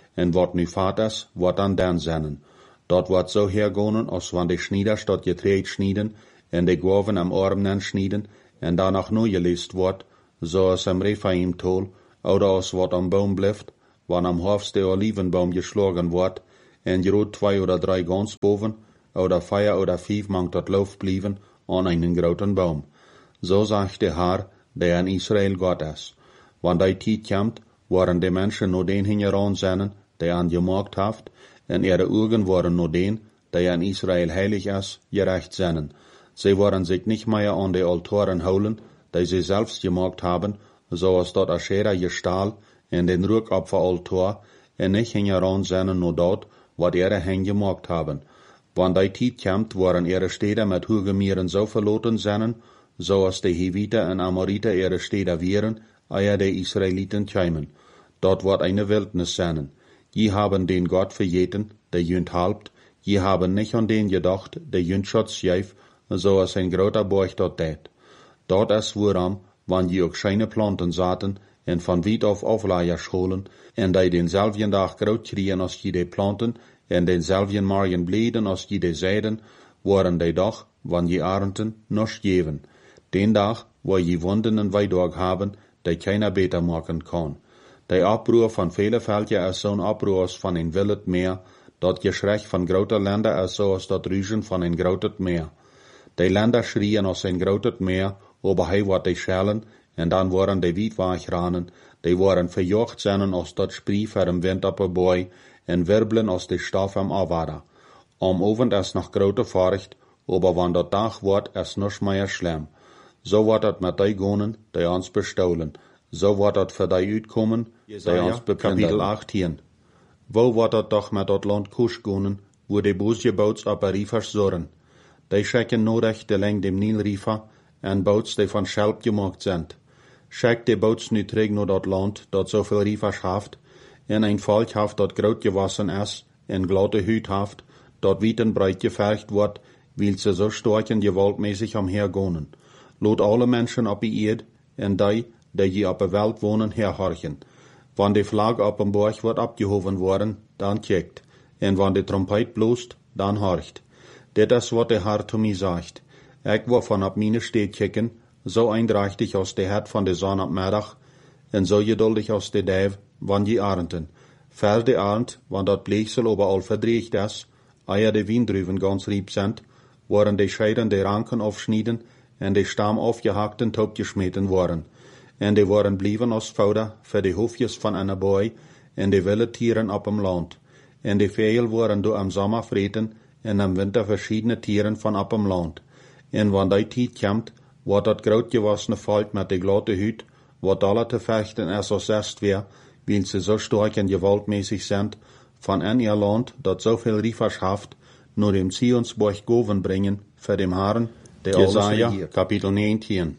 B: en wat nu vaters, wat dan dan zennen. Dat wordt zo hergonen, als wanneer de schnieders dat getreed schnieden, en de goven am armen schnieden, en danach nu geleest wordt, zoals am Rephaim tol, oder als wat am boom blijft, wann am Hoofd de Olivenbaum geschlagen wordt, en je roet twee oder drei gans boven, oder vier oder vijf mang tot Lauf blieven, an einen groten Baum. So sagt der Herr, der in Israel Gott ist. Wann die Zeit kommt, waren die Menschen nur den hingeran sennen, der an gemacht haft, en ihre Augen waren nur den, der in Israel heilig ist, gerecht sennen. Sie waren sich nicht mehr an die Altoren holen, die sie selbst gemacht haben, so als dort Aschera gestahl, en den Rückopferaltor, en nicht hingeran sennen nur dort, wat ihre Hände gemacht haben. Wann die Zeit kommt, waren ihre Städte mit Hügemieren so verloren sennen, so als die Heviter und Amoriter ihre Städte wären, ehe die Israeliten kämen. Dort wird eine Wildnis sennen. Je haben den Gott verjeten, der jünd halbt, je haben nicht an den gedacht, der jünd Schutz gäf, so als ein großer Borch dort tät. Dort ist woran, wann je auch scheine Planten saten, en von weit auf Aufleier scholen, en die denselben Tag groot kriegen als je die Planten, en denselben Morgen bleden als je die Seiden, waren die Dag, wann je Arenten, noch geven. Den Tag, wo je Wunden en Weidorg haben, die keiner beter machen kann. Der Abruhr von vielen Völkern ist so ein Abruhr von ein wildet Meer, dort Geschrei von groter Länder ist so als dort Rüschen von ein grotet Meer. Die Länder schrien aus ein grotet Meer, aber hei wat die schellen, en dan waren die Wietwaagranen, die waren verjocht sennen als dort Sprie für im Wind op een boy, en wirbelen als die Stoff am Avada. Am Abend ist noch grote Furcht, aber wann dort Tag wird, ist noch mehr schlimm. So wird het met die gonen, die ons bestohlen. So wird het für die uitkommen, die ons beplundern. Kapitel achttien. Wo wird het doch met dat Land Kusch gonen, wo die bosje bouts op een riefers zorren. Die schecken nodig de leng dem Nilriefer, en bouts die van Schelp gemaakt sind. Schickt die bouts nu terug naar dat land, dat zoveel riefers haft, en een volk haft dat groot gewassen is, en glatte huid haft, dat wieten breit gevergd wordt, wil ze zo sterk en gewaltmäßig omhergonen. Lot alle mensen op die eerd, en die, die je op de welt wonen, herhorchen. Wann die vlag op een borg wordt opgehoven worden, dan kijkt, en wann die trompet bloost, dan horcht. Dit is wat de Herr zu mir sagt. Ik wil van op mijn steed kijken, zo eindrechtig als de het van de zon op middag, en zo geduldig als de duif, wann je arenten. Ver de arend, wann dat bleeksel overal verdreigd is, eer de wiendruven ganz riep sind, worden de scheiden de ranken afschnieden, en de stam afgehakt en topgeschmeten worden. En die worden blieven als fouder voor de hoofdjes van een boy, en de wilde tieren op hem land. En de veel worden door am zomer vreten, en am winter verschiedene tieren van op hem land. En wanneer die tijd komt, wordt dat groot gewassene volk met de glatte huid, wat alle te vechten is als zest weer, weil ze zo sterk en gewaltmäßig sind, van een ihr land dat zoveel riefers haft, nur dem Zionsborg goven brengen, für dem Herrn, der Jesaja, Kapitel negentien.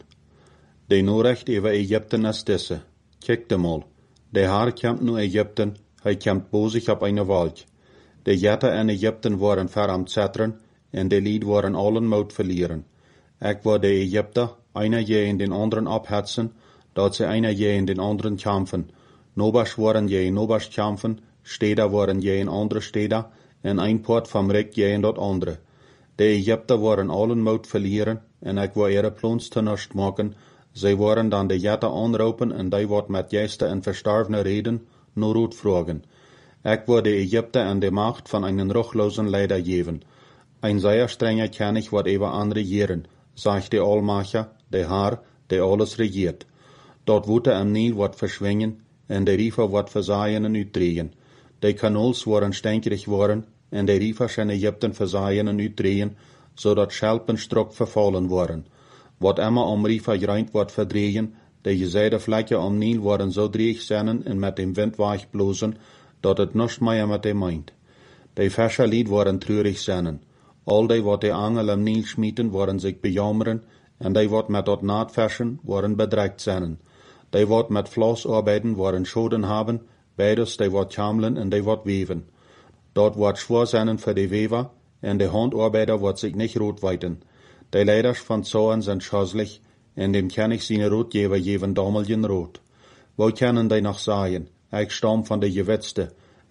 B: De Norecht über Ägypten ist diese. Kijkt mal, der Herr kommt nu Ägypten, hij kommt bosig op eine Wolk. De Jätter in Ägypten waren ver am Zetteren, en de Lied waren allen Mut verlieren. Ik wou de Ägypter, einer je in den anderen abhetzen, dat ze einer je in den anderen kämpfen. Nobers waren je in Nobers kämpfen, Städter waren je in andere Städter, en ein Port vom Rick je in dat andere. De Ägypter waren allen Mut verlieren, en ik wou ihre Plons te nust maken. Zij waren dan de Jätter anroepen, en die wat met Gäste en Verstorvene reden, nur Rot fragen. Ik wou de Ägypter en de Macht van einen ruchlosen Leider geven. Ein sehr strenger König wird über andere regieren, sagt der Allmacher, der Herr, der alles regiert. Dort Wutter am Nil wird verschwingen, en de Riefer wird versaien en uitdrehen. De Kanals worden stänkrig worden, en de Riefers in Ägypten versaien en uitdrehen, zodat Schelpen strok verfallen worden. Wat immer am Riefer gereind wird verdrehen, de gezeide Flecken am Nil worden so dreig zijn en met dem Wind weich blozen, dat het nichts meer met dem meint. De Fischerlied worden treurig zijn. Al die wat de Angel am Nil schmieten, worden zich bejammeren, en die wat met dat naadverschen, worden bedreigt zijn. Die wat met vlas arbeiden, worden schoden haben, beides die wat kamelen en die wat weven. Dat wordt schwer zijn voor de wever, en de handarbeider wordt zich niet rood weiten. Die leiders van Zoren zijn schaslich, en dem kann ich seine Rotgeber geven dameljen rood. Wo können die noch sagen, ik stam van de Gewitzte,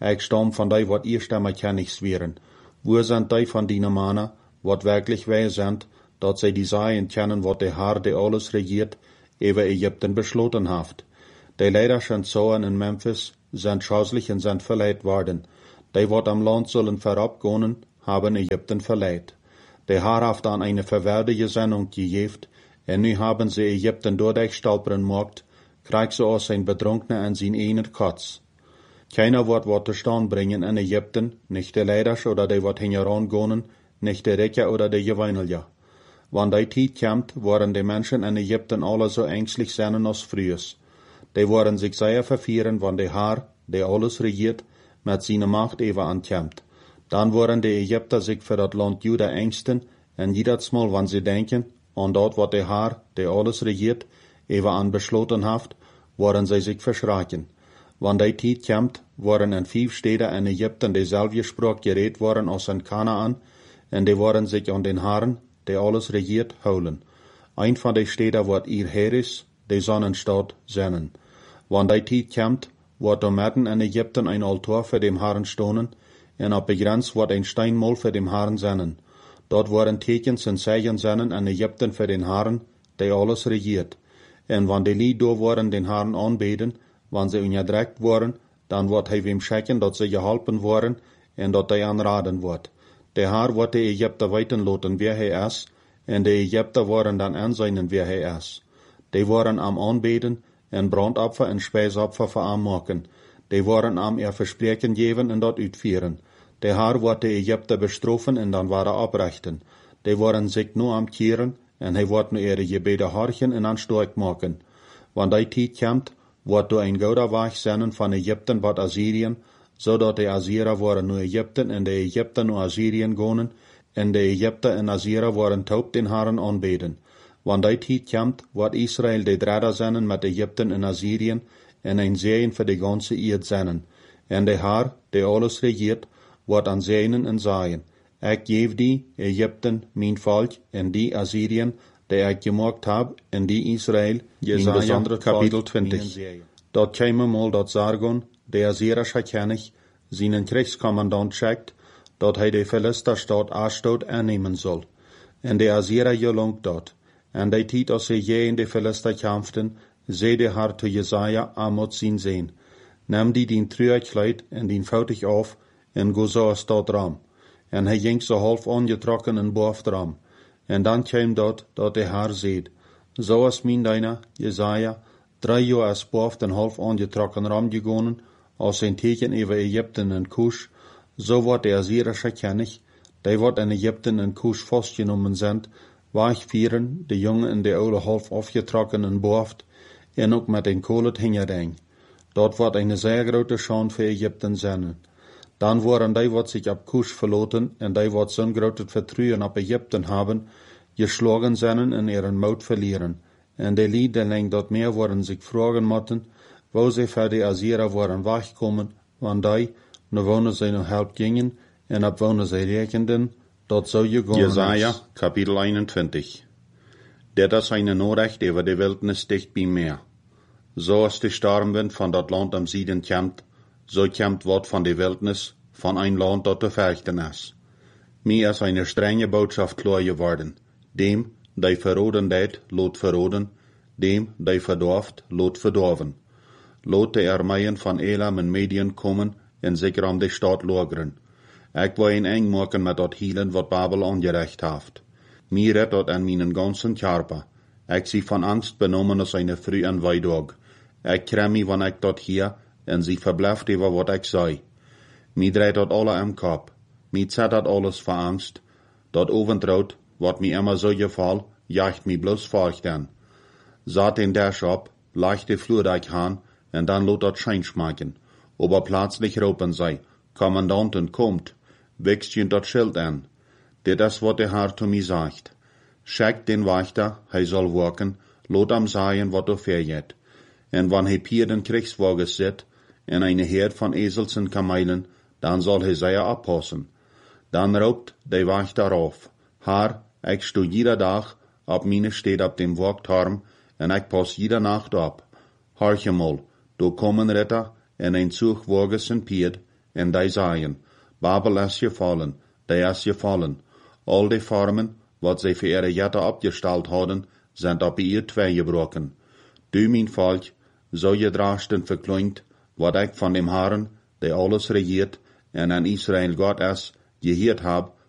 A: Ik stam van die wat eerst einmal kann ich zweren. Wo sind die von die Mannen, wat wirklich wij sind, dat zij die sagen kennen, wat der Herr, der alles regiert, über Ägypten beschlossen haft. Die Leiderschen Zonen in Memphis sind scheußlich und sind verleiht worden. Die wat am Land sollen verabgehen, haben Ägypten verleiht. Der Herr hat dann eine verwerdige Sendung gegeben, und nu haben sie Ägypten durchstolpern gemacht, kriegt so aus sein Betrunkene an sein einer Katz. Keiner wird wat zu stand bringen in Ägypten, nicht der Leiders oder die wat hinherangehen, nicht der Recker oder der Geweinelja. Wann die Zeit kommt, waren die Menschen in Ägypten alle so ängstlich sein als frühes. Die waren sich sehr verfieren, wann der Herr, der alles regiert, mit seiner Macht eben ankommt. Dann waren die Ägypter sich für das Land Juda ängsten, und jedes Mal, wann sie denken, an dort, wat der Herr, der alles regiert, eben an beschlossen haft, waren sie sich verschrecken. Wann die Zeit kommt, waren in fünf Städte in Ägypten dieselbe Sprache geredet worden als in Kanaan, und die waren sich an den Herrn, der alles regiert, holen. Ein von den Städten wird ihr Heres, die Sonnenstadt, sennen. Wann die Zeit kommt, wird da mitten in Ägypten ein Altar für den Herrn stonen, und ab begrenzt wird ein Steinmol für den Herrn sennen. Dort waren Tekens und Zeichen sennen in Ägypten für den Herrn, der alles regiert. Und wann die Lied da waren den Herrn anbeten, wann sie unterdrückt waren, dann wird er ihm schicken, dass sie geholfen waren, und dass er anraten wird. Der Herr wird die Ägypter weiten lassen, wer er ist, und die Ägypter waren dann ansehen, wer er ist. Die waren am Anbeten, und Brandopfer und Speisopfer für am machen. Die waren am ihr Versprechen geben und dort utführen. Der Herr wird die Ägypter bestrafen und dann war er abrichten. Die waren sich nur am Kehren, und er wird nur ihre Gebete horchen und an stark machen. Wann die Zeit kommt, wird du ein guter Weg sein von Ägypten bis Assyrien, so dass die Assyrer waren nur Ägypten und die Ägypter nur Assyrien gehen, und die Ägypter und Assyrer waren taub den Herrn anbeten. Wann die Zeit kommt, wird Israel die Dritter sein mit Ägypten und Assyrien, und ein Segen für die ganze Erde sein. Und der Herr, der alles regiert, wird an Sehnen und sagen, ich gebe die Ägypten, mein Volk, und die Assyrien, die ich gemacht habe, und die Israel, mein besonderes Kapitel zwanzig. Dort käme mal das Sargon, der Assyrische König, seinen Kriegskommandant schickt, dort er die Philisterstadt Ashdod annehmen soll. Und der Assyrer gelangt dort. Und die Zeit, als sie je in die Philister kämpften, seh der Herr zu Jesaja amot sin sehen. Nimm die din Trüerkleid und din Fautig auf, und go so aus dort ram. Und er ging so halb angetrokken in Boft ram. Und dann käm dort, dort der Herr seht. So als mein deiner, Jesaja, drei Jahre als Boft und halb angetrokken ram gegangen, aus ein Teken über Ägypten und Kusch, so wird der Assyrische König, der wird in Ägypten und Kusch festgenommen sind, weichvieren, die Jungen in der Ole halb aufgetrockenen Boft, und auch mit den Kohlet hingedeng. Dort wird eine sehr große Schande für Ägypten sein. Dann waren die, wat sich ab Kusch verloten, und die, wat so'n großes Vertrauen ab Ägypten haben, geschlagen sein und ihren Mut verlieren. Und die Lieder lang dort mehr waren sich fragen motten, wo sie für die Assyrer waren wegkommen, wann die, nur wo sie noch halb gingen, und ab wo sie rekenden, dort so gegangen
B: Jesaja, Kapitel einundzwanzig. Der das seine Nachricht über die Wildnis dicht bei mir. So als die Stormwind von dat Land am Süden kommt, so kommt Wort von die Wildnis, von ein Land, dat zu fürchten ist. Mir ist eine strenge Botschaft klar geworden. Dem, der verroden det, lot verroden, dem, der verdorft, lot verdorven. Lot die Armeien von Elam und Medien kommen und sich um die Stadt lagern. Ich will ihn eng machen mit dat Hielen, wat Babel angerecht haft. Mir redt dat an meinen ganzen Körper. Ich sie von Angst benommen als eine früh an Weidog. Ich krem mich, wann ich dort hier, und sie verbleibt über wat ich sei. Mir dreht dat alle am Kopf. Mir zet dat alles vor Angst. Dat Oventraut, wat mir immer so gefall, jagt mi bloß furcht an. Saat den Dash ab, leicht die Flurdeich an, und dann lot dat Schein schmecken. Aber plötzlich ropen sei, Kommandanten kommt, wächst ihn dat Schild an. Dit is wat der Herr zu mir sagt. Schickt den Wächter, hij soll waken, lot am sagen, wat er verjet. En wann hij hier den Kriegswagen zit, en eine Herd von Esels und Kamelen, dann soll hij sehr abpassen. Dann roept der Wächter auf, Herr, ich stu jeder Tag, ab meine steht ab dem Wagturm, en ich pass jeder Nacht ab. Horche mal, du kommen Ritter, en ein Zug Wagen sind Pied, en die zeien, Babel is gefallen, die is gefallen. Al die Formen, wat sie für ihre Jette abgestellt hadden, sind op ihr twee gebroken. Du, mein Volk, so gedrasten verkleint, wat ik van dem Herrn, der alles regiert, en an Israel Gott is, geheerd hab,